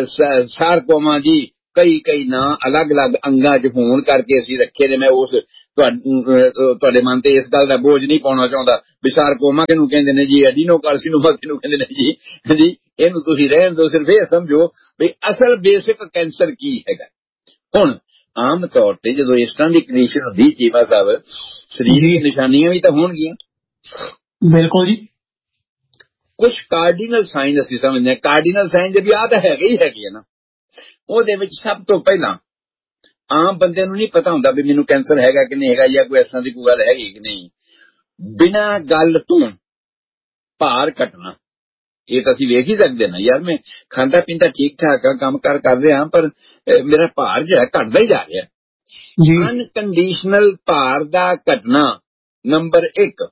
ਸਾਰਕੋਮਾ ਜੀ, ਕਈ ਕਈ ਨਾਂ ਅਲੱਗ ਅਲੱਗ ਅੰਗਾਂ 'ਚ ਹੋਣ ਕਰਕੇ ਅਸੀਂ ਰੱਖੇ ਨੇ। ਮੈਂ ਉਸ ਤੁਹਾਡੇ ਮਨ ਤੇ ਇਸ ਗੱਲ ਦਾ ਬੋਝ ਨਹੀਂ ਪਾਉਣਾ ਚਾਹੁੰਦਾ ਵੀ ਸਾਰਕੋਮਾ ਕਿਹਨੂੰ ਕਹਿੰਦੇ ਨੇ ਜੀ, ਐਡੀਨੋਕਾਰਸੀਨੋਮਾ ਕਿਹਨੂੰ ਕਹਿੰਦੇ ਨੇ ਜੀ ਜੀ ਇਹਨੂੰ ਤੁਸੀਂ ਰਹਿਣ ਦਿਓ। ਸਿਰਫ ਇਹ ਸਮਝੋ ਵੀ ਅਸਲ ਬੇਸਿਕ ਕੈਂਸਰ ਕੀ ਹੈਗਾ। ਹੁਣ ਆਮ ਤੌਰ ਤੇ ਜਦੋਂ ਇਸ ਤਰ੍ਹਾਂ ਦੀ ਕੰਡੀਸ਼ਨ ਹੁੰਦੀ ਚੀਮਾ ਸਾਹਿਬ, ਸਰੀਰ ਦੀ ਨਿਸ਼ਾਨੀਆਂ ਵੀ ਤਾਂ ਹੋਣਗੀਆਂ। ਬਿਲਕੁਲ ਜੀ। ਕੁਝ ਕਾਰਡੀਨਲ ਸਾਈਨ ਅਸੀਂ ਸਮਝਦੇ ਹਾਂ, ਕਾਰਡੀਨਲ ਸਾਈਨ ਜੇ ਵੀ ਆਹ ਤਾਂ ਹੈਗੇ ਹੀ ਹੈਗੇ ਨਾ। ਉਹਦੇ ਵਿੱਚ ਸਭ ਤੋਂ ਪਹਿਲਾਂ ਆਮ ਬੰਦੇ ਨੂੰ ਨਹੀਂ ਪਤਾ ਹੁੰਦਾ ਵੀ ਮੈਨੂੰ ਕੈਂਸਰ ਹੈਗਾ ਕਿ ਨਹੀਂ ਹੈਗਾ, ਜਾਂ ਕੋਈ ਇਸ ਤਰ੍ਹਾਂ ਦੀ ਕੋਈ ਗੱਲ ਹੈਗੀ ਕਿ ਨਹੀਂ। ਬਿਨਾਂ ਗੱਲ ਤੋਂ ਭਾਰ ਘਟਣਾ, ਇਹ ਤਾਂ ਅਸੀਂ ਵੇਖ ਹੀ ਸਕਦੇ ਨਾ। ਯਾਰ ਮੈਂ ਖਾਂਦਾ ਪੀਂਦਾ ਠੀਕ ਠਾਕ ਆ, ਕੰਮ ਕਾਰ ਕਰ ਰਿਹਾ, ਪਰ ਮੇਰਾ ਭਾਰ ਜਿਹੜਾ ਘਟਦਾ ਹੀ ਜਾ ਰਿਹਾ। ਅਨਕੰਡੀਸ਼ਨਲ ਭਾਰ ਦਾ ਘਟਣਾ ਨੰਬਰ ਇੱਕ।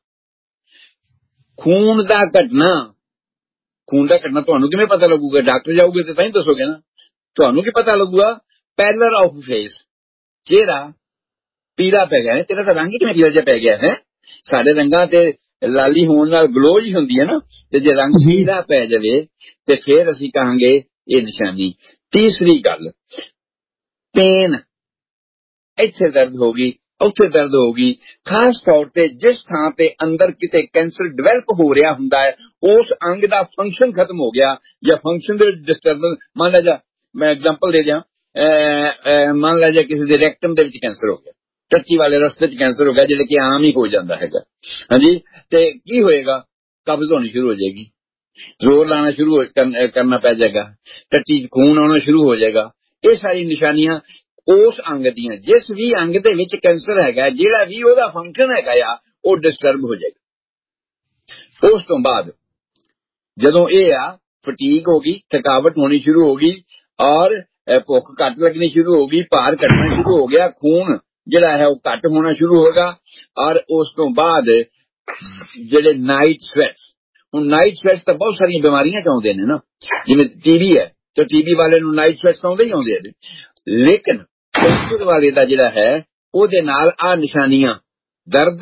ਖੂਨ ਦਾ ਘਟਣਾ, ਖੂਨ ਦਾ ਘਟਣਾ ਤੁਹਾਨੂੰ ਕਿਵੇਂ ਪਤਾ ਲੱਗੂਗਾ? ਡਾਕਟਰ ਜਾਊਗੇ ਤੇ ਤਾਂ ਹੀ ਦੱਸੋਗੇ ਨਾ। ਤੁਹਾਨੂੰ ਕੀ ਪਤਾ ਲੱਗੂਗਾ? ਪੈਲਰ ਆਫ ਫੇਸ, ਚਿਹਰਾ ਪੀਲਾ ਪੈ ਗਿਆ। ਤੇਰਾ ਤਾਂ ਰੰਗ ਕਿਵੇਂ ਪੀਲਾ ਜਿਹਾ ਪੈ ਗਿਆ ਹੈ? ਸਾਡੇ ਰੰਗਾਂ ਤੇ ਲਾਲੀ ਹੋਣ ਨਾਲ ਗਲੋ ਹੀ ਹੁੰਦੀ ਹੈ ਨਾ, ਤੇ ਜੇ ਰੰਗ ਪੀਲਾ ਪੈ ਜਾਵੇ ਤੇ ਫਿਰ ਅਸੀਂ ਕਹਾਂਗੇ ਇਹ ਨਿਸ਼ਾਨੀ। ਤੀਸਰੀ ਗੱਲ, ਪੇਨ, ਇੱਥੇ ਦਰਦ ਹੋ ਗਈ, ਉੱਥੇ ਦਰਦ ਹੋ ਗਈ। ਖਾਸ ਤੌਰ ਤੇ ਜਿਸ ਥਾਂ ਤੇ ਅੰਦਰ ਕਿਤੇ ਕੈਂਸਰ ਡਿਵੈਲਪ ਹੋ ਰਿਹਾ ਹੁੰਦਾ ਹੈ, ਉਸ ਅੰਗ ਦਾ ਫੰਕਸ਼ਨ ਖਤਮ ਹੋ ਗਿਆ ਜਾਂ ਫੰਕਸ਼ਨ ਦੇ ਡਿਸਟਰਬੈਂਸ। ਮੰਨ ਲਾ ਜਾ ਮੈਂ ਐਗਜ਼ਾਮਪਲ ਦੇ ਦਿਆਂ, ਮੰਨ ਲਾ ਜਾ ਕਿਸੇ ਦੇ ਰੈਕਟਮ ਦੇ ਵਿੱਚ ਕੈਂਸਰ ਹੋ ਗਿਆ, ਟੱਟੀ ਵਾਲੇ ਰਸਤੇ 'ਚ ਕੈਂਸਰ ਹੋ ਗਿਆ, ਜਿਹੜਾ ਕਿ ਆਮ ਹੀ ਹੋ ਜਾਂਦਾ ਹੈਗਾ। ਹਾਂਜੀ, ਤੇ ਕੀ ਹੋਏਗਾ? ਕਬਜ਼ ਹੋਣੀ ਸ਼ੁਰੂ ਹੋ ਜਾਏਗੀ, ਜ਼ੋਰ ਲਾਣਾ ਸ਼ੁਰੂ ਕਰਨਾ ਪੈ ਜਾਏਗਾ, ਟੱਟੀ 'ਚ ਖੂਨ ਆਉਣਾ ਸ਼ੁਰੂ ਹੋ ਜਾਏਗਾ। ਇਹ ਸਾਰੀ ਨਿਸ਼ਾਨੀਆਂ ਉਸ ਅੰਗ ਦੀਆਂ, ਜਿਸ ਵੀ ਅੰਗ ਦੇ ਵਿੱਚ ਕੈਂਸਰ ਹੈਗਾ, ਜਿਹੜਾ ਵੀ ਉਹਦਾ ਫੰਕਸ਼ਨ ਹੈਗਾ ਆ, ਉਹ ਡਿਸਟਰਬ ਹੋ ਜਾਏਗਾ। ਉਸ ਤੋਂ ਬਾਅਦ ਜਦੋਂ ਇਹ ਆ ਫਟੀਗ ਹੋ ਗਈ, ਥਕਾਵਟ ਹੋਣੀ ਸ਼ੁਰੂ ਹੋ ਗਈ, ਔਰ ਭੁੱਖ ਘੱਟ ਲੱਗਣੀ ਸ਼ੁਰੂ ਹੋ ਗਈ, ਭਾਰ ਘਟਣਾ ਸ਼ੁਰੂ ਹੋ ਗਿਆ, ਖੂਨ ਜਿਹੜਾ ਹੈ ਉਹ ਘੱਟ ਹੋਣਾ ਸ਼ੁਰੂ ਹੋਗਾ। ਔਰ ਉਸ ਤੋਂ ਬਾਅਦ ਜਿਹੜੇ ਨਾਈਟ ਸਵੈਟਸ, ਹੁਣ ਨਾਈਟ ਸਵੈਟਸ ਤਾਂ ਬਹੁਤ ਸਾਰੀਆਂ ਬਿਮਾਰੀਆਂ 'ਚ ਆਉਂਦੇ ਨੇ ਨਾ, ਜਿਵੇਂ ਟੀਬੀ ਹੈ ਤੇ ਟੀਬੀ ਵਾਲੇ ਨੂੰ ਨਾਈਟ ਸਵੈਟਸ ਆਉਂਦੇ ਹੀ ਆਉਂਦੇ ਨੇ। ਲੇਕਿਨ ਕੈਂਸਰ ਵਾਲੇ ਦਾ ਜਿਹੜਾ ਹੈ ਉਹਦੇ ਨਾਲ ਆਹ ਨਿਸ਼ਾਨੀਆਂ, ਦਰਦ,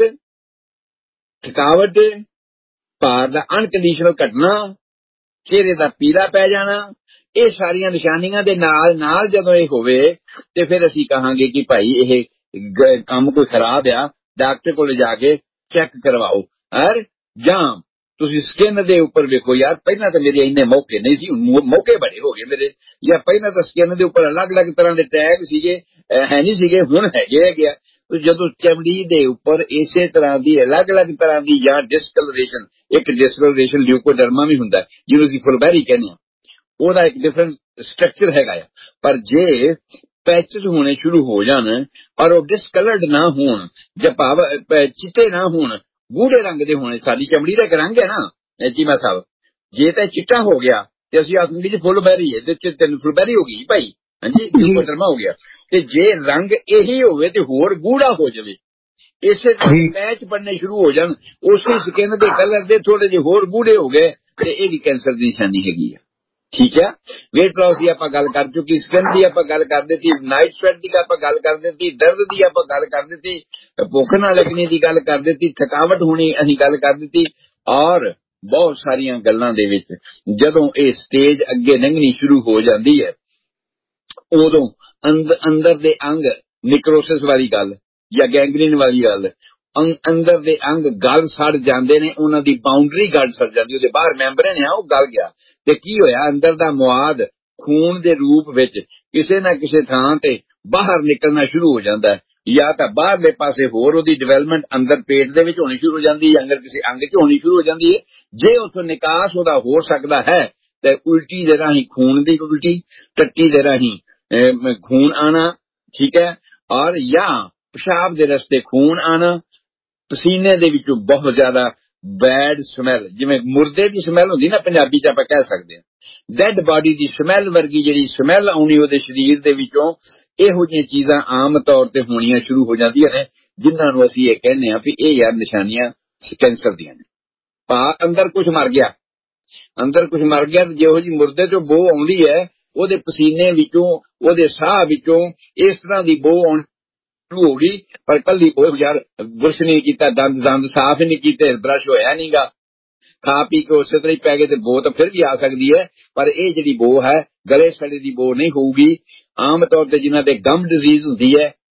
ਥਕਾਵਟ, ਭਾਰ ਦਾ ਅਨਕੰਡੀਸ਼ਨਲ ਘਟਣਾ, ਚਿਹਰੇ ਦਾ ਪੀਲਾ ਪੈ ਜਾਣਾ, ਇਹ ਸਾਰੀਆਂ ਨਿਸ਼ਾਨੀਆਂ ਦੇ ਨਾਲ ਨਾਲ ਜਦੋਂ ਇਹ ਹੋਵੇ ਤੇ ਫਿਰ ਅਸੀਂ ਕਹਾਂਗੇ ਕਿ ਭਾਈ ਇਹ ਕੰਮ ਕੋਈ ਖਰਾਬ ਆ, ਡਾਕਟਰ ਕੋਲ ਜਾ ਕੇ ਚੈੱਕ ਕਰਵਾਓ। ਔਰ ਜਾਂ ਤੁਸੀਂ ਸਕਿਨ ਦੇ ਉੱਪਰ ਵੇਖੋ, ਯਾਰ ਪਹਿਲਾਂ ਤਾਂ ਮੇਰੇ ਇੰਨੇ ਮੌਕੇ ਨਹੀਂ ਸੀ, ਮੌਕੇ ਬੜੇ ਹੋ ਗਏ ਮੇਰੇ, ਜਾਂ ਪਹਿਲਾਂ ਤਾਂ ਸਕਿਨ ਦੇ ਉੱਪਰ ਅਲੱਗ-ਅਲੱਗ ਤਰ੍ਹਾਂ ਦੇ ਟੈਗ ਸੀਗੇ, ਹੈ ਨਹੀਂ ਸੀਗੇ, ਹੁਣ ਹੈਗੇ ਹੈਗੇ ਆ। ਜਦੋਂ ਚਮੜੀ ਦੇ ਉੱਪਰ ਇਸੇ ਤਰ੍ਹਾਂ ਦੀ ਅਲੱਗ-ਅਲੱਗ ਤਰ੍ਹਾਂ ਦੀ ਜਾਂ ਡਿਸਕਲਰੇਸ਼ਨ, ਇੱਕ ਡਿਸਕਲਰੇਸ਼ਨ ਲਿਊਕੋਡਰਮਾ ਵੀ ਹੁੰਦਾ ਜਿਹਨੂੰ ਅਸੀਂ ਫੁਲਬੈਰੀ ਕਹਿੰਦੇ ਹਾਂ, ਉਹਦਾ ਇੱਕ ਡਿਫਰੈਂਟ ਸਟਰਕਚਰ ਹੈਗਾ ਆ। ਪਰ ਜੇ ਪੈਚਸ ਹੋਣੇ ਸ਼ੁਰੂ ਹੋ ਜਾਣ ਔਰ ਉਹ ਡਿਸਕਲਰਡ ਨਾ ਹੋਣ, ਜਾਂ ਭਾਵ ਚਿੱਟੇ ਨਾ ਹੋਣ, ਗੂੜੇ ਰੰਗ ਦੇ ਹੋਣੇ, ਸਾਡੀ ਚਮੜੀ ਦਾ ਇੱਕ ਰੰਗ ਹੈ ਨਾ ਚੀਮਾ ਸਾਹਿਬ, ਜੇ ਤਾਂ ਚਿੱਟਾ ਹੋ ਗਿਆ ਤੇ ਅਸੀਂ ਆਖਾਂਗੇ ਜੀ ਫੁੱਲਬੈਰੀ ਹੈ, ਤੇ ਤੈਨੂੰ ਫੁੱਲਬੈਰੀ ਹੋ ਗਈ ਭਾਈ, ਹਾਂਜੀ ਲਿਊਕੋਡਰਮਾ ਹੋ ਗਿਆ। ਤੇ ਜੇ ਰੰਗ ਇਹੀ ਹੋਵੇ ਤੇ ਹੋਰ ਗੂੜਾ ਹੋ ਜਾਵੇ, ਇਸੇ ਤਰ੍ਹਾਂ ਪੈਚ ਬਣਨੇ ਸ਼ੁਰੂ ਹੋ ਜਾਣ, ਉਸੇ ਸਕਿਨ ਦੇ ਕਲਰ ਦੇ ਥੋੜੇ ਜਿਹੇ ਹੋਰ ਗੂੜੇ ਹੋ ਗਏ, ਤੇ ਇਹ ਵੀ ਕੈਂਸਰ ਦੀ ਨਿਸ਼ਾਨੀ ਹੈਗੀ ਆ। ਠੀਕ ਹੈ, ਵੇਟ ਲਾਸ ਦੀ ਆਪਾਂ ਗੱਲ ਕਰ ਚੁੱਕੀ, ਸਕਿਨ ਦੀ ਆਪਾਂ ਗੱਲ ਕਰ ਦਿੱਤੀ, ਨਾਈਟ ਸਵੈਟ ਦੀ ਆਪਾਂ ਗੱਲ ਕਰ ਦਿੱਤੀ, ਦਰਦ ਦੀ ਆਪਾਂ ਗੱਲ ਕਰ ਦਿੱਤੀ, ਭੁੱਖ ਨਾ ਲੱਗਣੀ ਦੀ ਗੱਲ ਕਰ ਦਿੱਤੀ, ਥਕਾਵਟ ਹੋਣੀ ਅਸੀਂ ਗੱਲ ਕਰ ਦਿੱਤੀ। ਔਰ ਬਹੁਤ ਸਾਰੀਆਂ ਗੱਲਾਂ ਦੇ ਵਿੱਚ ਜਦੋਂ ਇਹ ਸਟੇਜ ਅੱਗੇ ਲੰਘਣੀ ਸ਼ੁਰੂ ਹੋ ਜਾਂਦੀ ਹੈ, ਉਦੋਂ ਅੰਦਰ ਅੰਦਰ ਦੇ ਅੰਗ ਨਿਕਰੋਸਿਸ ਵਾਲੀ ਗੱਲ ਜਾਂ ਗੈਂਗਰੀਨ ਵਾਲੀ ਗੱਲ, ਅੰਦਰ ਦੇ ਅੰਗ ਗਲ ਸੜ ਜਾਂਦੇ ਨੇ, ਉਹਨਾਂ ਦੀ ਬਾਉਂਡਰੀ ਗਲ ਸੜ ਜਾਂਦੀ, ਉਹਦੇ ਬਾਹਰ ਮੈਂਬਰੇਨ ਆ ਉਹ ਗਲ ਗਿਆ, ਤੇ ਕੀ ਹੋਇਆ, ਅੰਦਰ ਦਾ ਮੁਆਦ ਖੂਨ ਦੇ ਰੂਪ ਵਿੱਚ ਕਿਸੇ ਨਾ ਕਿਸੇ ਥਾਂ ਤੇ ਬਾਹਰ ਨਿਕਲਣਾ ਸ਼ੁਰੂ ਹੋ ਜਾਂਦਾ ਹੈ, ਜਾਂ ਤਾਂ ਬਾਹਰਲੇ ਪਾਸੇ ਹੋਰ ਉਹਦੀ ਡਿਵੈਲਪਮੈਂਟ ਅੰਦਰ ਪੇਟ ਦੇ ਵਿੱਚ ਹੋਣੀ ਸ਼ੁਰੂ ਹੋ ਜਾਂਦੀ ਹੈ, ਅੰਦਰ ਕਿਸੇ ਅੰਗ 'ਚ ਹੋਣੀ ਸ਼ੁਰੂ ਹੋ ਜਾਂਦੀ ਹੈ। ਜੇ ਉੱਥੋਂ ਨਿਕਾਸ ਉਹਦਾ ਹੋ ਸਕਦਾ ਹੈ ਤੇ ਉਲਟੀ ਦੇ ਰਾਹੀਂ ਖੂਨ ਦੀ ਉਲਟੀ, ਟੱਟੀ ਦੇ ਰਾਹੀਂ ਖੂਨ ਆਣਾ, ਠੀਕ ਹੈ, ਔਰ ਜਾਂ ਪਿਸ਼ਾਬ ਦੇ ਰਸਤੇ ਖੂਨ ਆਣਾ, ਪਸੀਨੇ ਦੇ ਵਿੱਚੋਂ ਬਹੁਤ ਜ਼ਿਆਦਾ ਬੈਡ ਸਮੈਲ, ਜਿਵੇਂ ਮੁਰਦੇ ਦੀ ਸਮੈਲ ਹੁੰਦੀ ਨਾ ਪੰਜਾਬੀ 'ਚ ਆਪਾਂ ਕਹਿ ਸਕਦੇ ਹਾਂ, ਡੈਡ ਬਾਡੀ ਦੀ ਸਮੈਲ ਵਰਗੀ ਜਿਹੜੀ ਸਮੈਲ ਆਉਣੀ ਉਹਦੇ ਸਰੀਰ ਦੇ ਵਿੱਚੋਂ, ਇਹੋ ਜਿਹੀਆਂ ਚੀਜ਼ਾਂ ਆਮ ਤੌਰ ਤੇ ਹੋਣੀਆਂ ਸ਼ੁਰੂ ਹੋ ਜਾਂਦੀਆਂ ਨੇ, ਜਿਨ੍ਹਾਂ ਨੂੰ ਅਸੀਂ ਇਹ ਕਹਿੰਦੇ ਹਾਂ ਵੀ ਇਹ ਯਾਰ ਨਿਸ਼ਾਨੀਆਂ ਕੈਂਸਰ ਦੀਆਂ ਨੇ। ਭਾ ਅੰਦਰ ਕੁਝ ਮਰ ਗਿਆ, ਅੰਦਰ ਕੁਝ ਮਰ ਗਿਆ, ਤੇ ਜਿਹੋ ਜਿਹੀ ਮੁਰਦੇ ਚੋਂ ਬੋ ਆਉਂਦੀ ਹੈ, ਉਹਦੇ ਪਸੀਨੇ ਵਿੱਚੋਂ, ਉਹਦੇ ਸਾਹ ਵਿੱਚੋਂ ਇਸ ਤਰ੍ਹਾਂ ਦੀ ਬੋ ਆਉਣੀ ਸ਼ੁਰੂ ਹੋ ਗਈ। ਪਰ ਕੱਲੀ ਉਹ ਯਾਰ ਬੁਰਸ਼ ਨਹੀਂ ਕੀਤਾ, ਦੰਦ ਦੰਦ ਸਾਫ਼ ਹੀ ਨਹੀਂ ਕੀਤੇ, ਬਰਸ਼ ਹੋਇਆ ਨਹੀਂ ਗਾ, ਖਾ ਪੀ ਕੇ ਉਸੇ ਤਰ੍ਹਾਂ ਹੀ ਪੈ ਗਏ, ਤੇ ਬੋ ਤਾਂ ਫਿਰ ਵੀ ਆ ਸਕਦੀ ਹੈ, ਪਰ ਇਹ ਜਿਹੜੀ ਬੋ ਹੈ ਗਲੇ ਸੜੇ ਦੀ ਬੋ ਨਹੀਂ ਹੋਊਗੀ। ਆਮ ਤੌਰ ਤੇ ਜਿਨ੍ਹਾਂ ਦੇ ਗਮ ਡਿਜ਼ੀਜ਼ ਹੁੰਦੀ ਹੈ,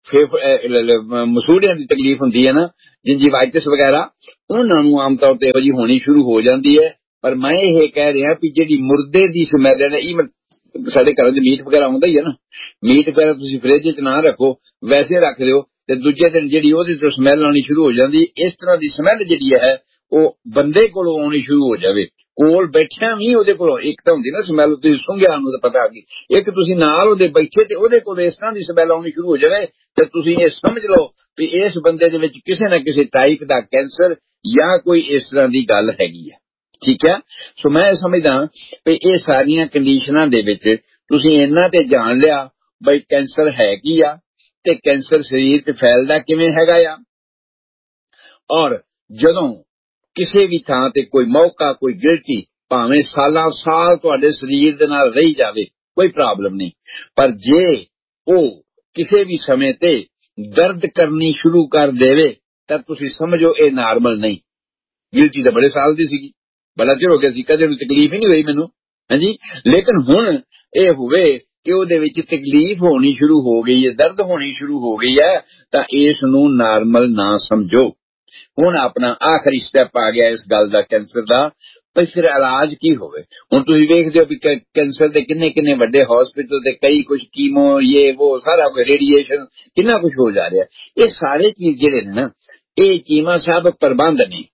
ਮਸੂੜਿਆਂ ਦੀ ਤਕਲੀਫ ਹੁੰਦੀ ਹੈ ਨਾ, ਜਿੰਜੀਵਾਈਟਿਸ ਵਗੈਰਾ, ਉਹਨਾਂ ਨੂੰ ਆਮ ਤੌਰ ਤੇ ਇਹੋ ਜਿਹੀ ਹੋਣੀ ਸ਼ੁਰੂ ਹੋ ਜਾਂਦੀ ਹੈ। ਪਰ ਮੈਂ ਇਹ ਕਹਿ ਰਿਹਾ ਵੀ ਜਿਹੜੀ ਮੁਰਦੇ ਦੀ ਸਮੈਲ ਹੈ ਨਾ, ਈਵਨ ਸਾਡੇ ਘਰਾਂ 'ਚ ਮੀਟ ਵਗੈਰਾ ਆਉਂਦਾ ਹੀ ਹੈ ਨਾ, ਮੀਟ ਵਗੈਰਾ ਤੁਸੀਂ ਫਰਿੱਜ 'ਚ ਨਾ ਰੱਖੋ, ਵੈਸੇ ਰੱਖ ਦਿਓ ਤੇ ਦੂਜੇ ਦਿਨ ਜਿਹੜੀ ਉਹਦੇ ਤੋਂ ਸਮੈਲ ਆਉਣੀ ਸ਼ੁਰੂ ਹੋ ਜਾਂਦੀ। ਇਸ ਤਰ੍ਹਾਂ ਦੀ ਸਮੈਲ ਜਿਹੜੀ ਹੈ ਉਹ ਬੰਦੇ ਕੋਲੋਂ ਆਉਣੀ ਸ਼ੁਰੂ ਹੋ ਜਾਵੇ, ਕੋਲ ਬੈਠਿਆ ਵੀ ਉਹਦੇ ਕੋਲੋਂ। ਇੱਕ ਤਾਂ ਹੁੰਦੀ ਨਾ ਸਮੈਲ, ਤੁਸੀਂ ਸੁੰਘਿਆ ਉਹਨੂੰ ਤਾਂ ਪਤਾ ਆ ਗਈ, ਇੱਕ ਤੁਸੀਂ ਨਾਲ ਉਹਦੇ ਬੈਠੇ ਤੇ ਉਹਦੇ ਕੋਲ ਇਸ ਤਰ੍ਹਾਂ ਦੀ ਸਮੈਲ ਆਉਣੀ ਸ਼ੁਰੂ ਹੋ ਜਾਵੇ ਤੇ ਤੁਸੀਂ ਇਹ ਸਮਝ ਲਓ ਵੀ ਇਸ ਬੰਦੇ ਦੇ ਵਿੱਚ ਕਿਸੇ ਨਾ ਕਿਸੇ ਟਾਈਪ ਦਾ ਕੈਂਸਰ ਜਾਂ ਕੋਈ ਇਸ ਤਰ੍ਹਾਂ ਦੀ ਗੱਲ ਹੈਗੀ ਹੈ। ਠੀਕ ਹੈ, ਸੋ ਮੈਂ ਸਮਝਦਾ ਵੀ ਇਹ ਸਾਰੀਆਂ ਕੰਡੀਸ਼ਨਾਂ ਦੇ ਵਿੱਚ ਤੁਸੀਂ ਇਹਨਾਂ ਤੇ ਜਾਣ ਲਿਆ ਬਈ ਕੈਂਸਰ ਹੈ ਕੀ ਆ ਤੇ ਕੈਂਸਰ ਸਰੀਰ 'ਚ ਫੈਲਦਾ ਕਿਵੇਂ ਹੈਗਾ ਆ। ਔਰ ਜਦੋਂ ਕਿਸੇ ਵੀ ਥਾਂ ਤੇ ਕੋਈ ਮੌਕਾ, ਕੋਈ ਗਿਲਟੀ, ਭਾਵੇਂ ਸਾਲਾਂ ਸਾਲ ਤੁਹਾਡੇ ਸਰੀਰ ਦੇ ਨਾਲ ਰਹੀ ਜਾਵੇ, ਕੋਈ ਪ੍ਰੋਬਲਮ ਨਹੀਂ, ਪਰ ਜੇ ਉਹ ਕਿਸੇ ਵੀ ਸਮੇਂ ਤੇ ਦਰਦ ਕਰਨੀ ਸ਼ੁਰੂ ਕਰ ਦੇਵੇ ਤਾਂ ਤੁਸੀਂ ਸਮਝੋ ਇਹ ਨਾਰਮਲ ਨਹੀਂ। ਗਿਲਟੀ ਤਾਂ ਬੜੇ ਸਾਲ ਦੀ ਸੀਗੀ, ਬੜਾ ਚਿਰ ਹੋ ਗਿਆ ਸੀ, ਕਦੇ ਨੂੰ ਤਕਲੀਫ ਹੀ ਨਹੀਂ ਹੋਈ ਮੈਨੂੰ, ਹਾਂਜੀ। ਲੇਕਿਨ ਹੁਣ ਇਹ ਹੋਵੇ ਕਿ ਉਹਦੇ ਵਿੱਚ ਤਕਲੀਫ ਹੋਣੀ ਸ਼ੁਰੂ ਹੋ ਗਈ ਹੈ, ਦਰਦ ਹੋਣੀ ਸ਼ੁਰੂ ਹੋ ਗਈ ਹੈ, ਤਾਂ ਇਸ ਨੂੰ ਨਾਰਮਲ ਨਾ ਸਮਝੋ। ਹੁਣ ਆਪਣਾ ਆਖਰੀ ਸਟੈਪ ਆ ਗਿਆ ਇਸ ਗੱਲ ਦਾ, ਕੈਂਸਰ ਦਾ, ਪਰ ਫਿਰ ਇਲਾਜ ਕੀ ਹੋਵੇ। ਹੁਣ ਤੁਸੀਂ ਵੇਖਦੇ ਹੋ ਵੀ ਕੈਂਸਰ ਦੇ ਕਿੰਨੇ ਕਿੰਨੇ ਵੱਡੇ ਹਸਪੀਟਲ ਤੇ ਕਈ ਕੁਛ ਕੀਮੋ, ਇਹ ਉਹ ਸਾਰਾ ਕੁਝ, ਰੇਡੀਏਸ਼ਨ, ਕਿੰਨਾ ਕੁਛ ਹੋ ਜਾ ਰਿਹਾ। ਇਹ ਸਾਰੇ ਚੀਜ਼ ਜਿਹੜੇ ਨੇ ਨਾ, ਇਹ ਚੀਮਾ ਸਭ ਪ੍ਰਬੰਧ ਨੇ।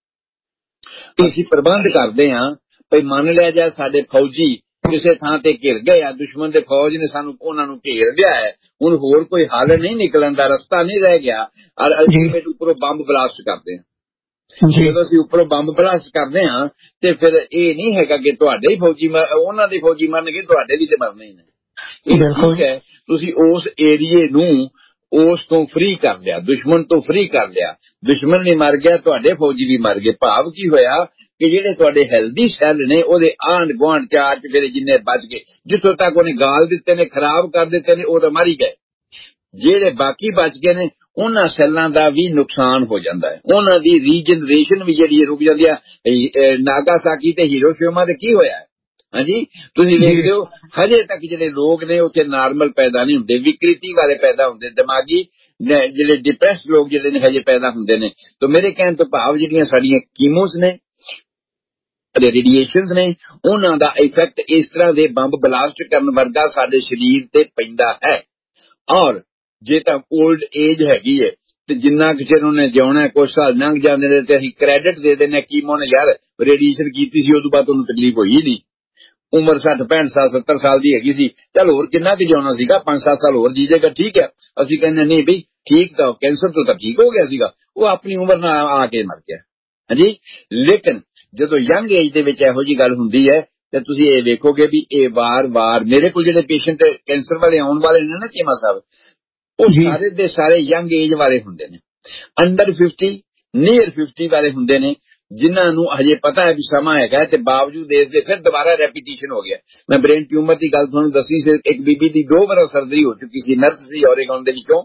ਅਸੀਂ ਪ੍ਰਬੰਧ ਕਰਦੇ ਹਾਂ ਭਈ ਮੰਨ ਲਿਆ ਜਾ ਸਾਡੇ ਫੌਜੀ ਕਿਸੇ ਥਾਂ ਤੇ ਘਿਰ ਗਏ ਆ, ਦੁਸ਼ਮਣ ਦੇ ਫੌਜ ਨੇ ਸਾਨੂੰ ਉਹਨਾਂ ਨੂੰ ਘੇਰ ਲਿਆ ਹੈ, ਹੁਣ ਹੋਰ ਕੋਈ ਹੱਲ ਨਹੀਂ ਨਿਕਲਣ ਦਾ, ਰਸਤਾ ਨਹੀਂ ਰਹਿ ਗਿਆ, ਔਰ ਅਲਟੀਮੇਟ ਉੱਪਰੋਂ ਬੰਬ ਬਲਾਸਟ ਕਰਦੇ ਹਾਂ। ਜਦੋਂ ਅਸੀਂ ਉੱਪਰੋਂ ਬੰਬ ਬਲਾਸਟ ਕਰਦੇ ਹਾਂ ਤੇ ਫਿਰ ਇਹ ਨਹੀਂ ਹੈਗਾ ਕਿ ਤੁਹਾਡੇ ਹੀ ਫੌਜੀ, ਉਹਨਾਂ ਦੇ ਫੌਜੀ ਮਰਨਗੇ, ਤੁਹਾਡੇ ਵੀ ਤੇ ਮਰਨੇ ਹੀ ਨੇ। ਇਹ ਠੀਕ ਹੈ, ਤੁਸੀਂ ਉਸ ਏਰੀਏ ਨੂੰ ਉਸ ਤੋਂ ਫ੍ਰੀ ਕਰ ਲਿਆ, ਦੁਸ਼ਮਣ ਤੋਂ ਫ੍ਰੀ ਕਰ ਲਿਆ, ਦੁਸ਼ਮਣ ਵੀ ਮਰ ਗਿਆ, ਤੁਹਾਡੇ ਫੌਜੀ ਵੀ ਮਰ ਗਏ। ਭਾਵ ਕੀ ਹੋਇਆ ਕਿ ਜਿਹੜੇ ਤੁਹਾਡੇ ਹੈਲਦੀ ਸੈੱਲ ਨੇ ਉਹਦੇ ਆਂਢ ਗੁਆਂਢ ਚਾਰ ਚੁਫੇਰੇ ਜਿੰਨੇ ਬਚ ਗਏ, ਜਿੱਥੋਂ ਤੱਕ ਉਹਨੇ ਗਾਲ ਦਿੱਤੇ ਨੇ, ਖਰਾਬ ਕਰ ਦਿੱਤੇ ਨੇ, ਉਹ ਤਾਂ ਮਰ ਹੀ ਗਏ। ਜਿਹੜੇ ਬਾਕੀ ਬਚ ਗਏ ਨੇ ਉਹਨਾਂ ਸੈੱਲਾਂ ਦਾ ਵੀ ਨੁਕਸਾਨ ਹੋ ਜਾਂਦਾ ਹੈ, ਉਹਨਾਂ ਦੀ ਰੀਜਨਰੇਸ਼ਨ ਵੀ ਜਿਹੜੀ ਰੁਕ ਜਾਂਦੀ ਹੈ। ਨਾਗਾਸਾਕੀ ਤੇ ਹੀਰੋਸ਼ੀਮਾ ਤੇ ਕੀ ਹੋਇਆ, ਹਾਂਜੀ ਤੁਸੀਂ ਵੇਖਦੇ ਹੋ, ਹਜੇ ਤੱਕ ਜਿਹੜੇ ਲੋਕ ਨੇ ਉੱਥੇ ਨਾਰਮਲ ਪੈਦਾ ਨਹੀਂ ਹੁੰਦੇ, ਵਿਕ੍ਰਿਤੀ ਵਾਲੇ ਪੈਦਾ ਹੁੰਦੇ, ਦਿਮਾਗੀ ਜਿਹੜੇ ਡਿਪਰੈਸਡ ਲੋਕ ਜਿਹੜੇ ਨੇ ਹਜੇ ਪੈਦਾ ਹੁੰਦੇ ਨੇ। ਤਾਂ ਮੇਰੇ ਕਹਿਣ ਤੋਂ ਭਾਵ ਜਿਹੜੀਆਂ ਸਾਡੀਆਂ ਕੀਮੋਸ ਨੇ, ਰੇਡੀਏਸ਼ਨਸ ਨੇ, ਉਹਨਾਂ ਦਾ ਇਫੈਕਟ ਇਸ ਤਰ੍ਹਾਂ ਦੇ ਬੰਬ ਬਲਾਸਟ ਕਰਨ ਵਰਗਾ ਸਾਡੇ ਸਰੀਰ ਤੇ ਪੈਂਦਾ ਹੈ। ਔਰ ਜੇ ਤਾਂ ਓਲਡ ਏਜ ਹੈਗੀ ਹੈ ਤੇ ਜਿੰਨਾ ਕਿਸੇ ਨੂੰ ਨੇ ਜਿਉਣਾ, ਕੁਛ ਸਾਲ ਲੰਘ ਜਾਂਦੇ ਨੇ ਤੇ ਅਸੀਂ ਕ੍ਰੈਡਿਟ ਦੇ ਦਿੰਦੇ ਕੀਮੋ ਨੇ, ਯਾਰ ਰੇਡੀਏਸ਼ਨ ਕੀਤੀ ਸੀ ਉਦੋਂ ਬਾਅਦ ਉਹਨੂੰ ਤਕਲੀਫ ਹੋਈ ਹੀ ਨਹੀਂ, ਉਮਰ ਸੱਠ ਪੈਂਹਠ ਸਾਲ ਸੱਤਰ ਸਾਲ ਦੀ ਹੈਗੀ ਸੀ, ਚੱਲ ਹੋਰ ਕਿੰਨਾ ਕੁ ਜਿਉਣਾ ਸੀਗਾ, ਪੰਜ ਸੱਤ ਸਾਲ ਹੋਰ ਜੀ ਜਾਏਗਾ, ਠੀਕ ਹੈ। ਅਸੀਂ ਕਹਿੰਦੇ ਨਹੀਂ ਬਈ ਠੀਕ ਤਾਂ ਕੈਂਸਰ ਤੋਂ ਤਾਂ ਠੀਕ ਹੋ ਗਿਆ ਸੀਗਾ, ਉਹ ਆਪਣੀ ਉਮਰ ਨਾਲ ਆ ਕੇ ਮਰ ਗਿਆ, ਹਾਂਜੀ। ਲੇਕਿਨ ਜਦੋਂ ਯੰਗ ਏਜ ਦੇ ਵਿੱਚ ਇਹੋ ਜਿਹੀ ਗੱਲ ਹੁੰਦੀ ਹੈ ਤੇ ਤੁਸੀਂ ਇਹ ਵੇਖੋਗੇ ਵੀ ਇਹ ਵਾਰ-ਵਾਰ ਮੇਰੇ ਕੋਲ ਜਿਹੜੇ ਪੇਸ਼ੈਂਟ ਕੈਂਸਰ ਵਾਲੇ ਆਉਣ ਵਾਲੇ ਨੇ ਨਾ ਚੀਮਾ ਸਾਹਿਬ, ਉਹ ਸਾਰੇ ਦੇ ਸਾਰੇ ਯੰਗ ਏਜ ਵਾਲੇ ਹੁੰਦੇ ਨੇ, ਅੰਡਰ ਫਿਫਟੀ, ਨੀਅਰ ਫਿਫਟੀ ਵਾਲੇ ਹੁੰਦੇ ਨੇ, ਜਿਨ੍ਹਾਂ ਨੂੰ ਹਜੇ ਪਤਾ ਹੈ ਵੀ ਸਮਾਂ ਹੈਗਾ ਤੇ ਬਾਵਜੂਦ ਇਸ ਦੇ ਫਿਰ ਦੁਬਾਰਾ ਰੈਪੀਟੀਸ਼ਨ ਹੋ ਗਿਆ। ਮੈਂ ਬ੍ਰੇਨ ਟਿਊਮਰ ਦੀ ਗੱਲ ਤੁਹਾਨੂੰ ਦੱਸੀ ਸੀ, ਇੱਕ ਬੀਬੀ ਦੀ ਦੋ ਵਾਰ ਸਰਜਰੀ ਹੋ ਚੁੱਕੀ ਸੀ, ਨਰਸ ਸੀ ਔਰੇਗਨ ਦੇ ਵਿੱਚੋਂ,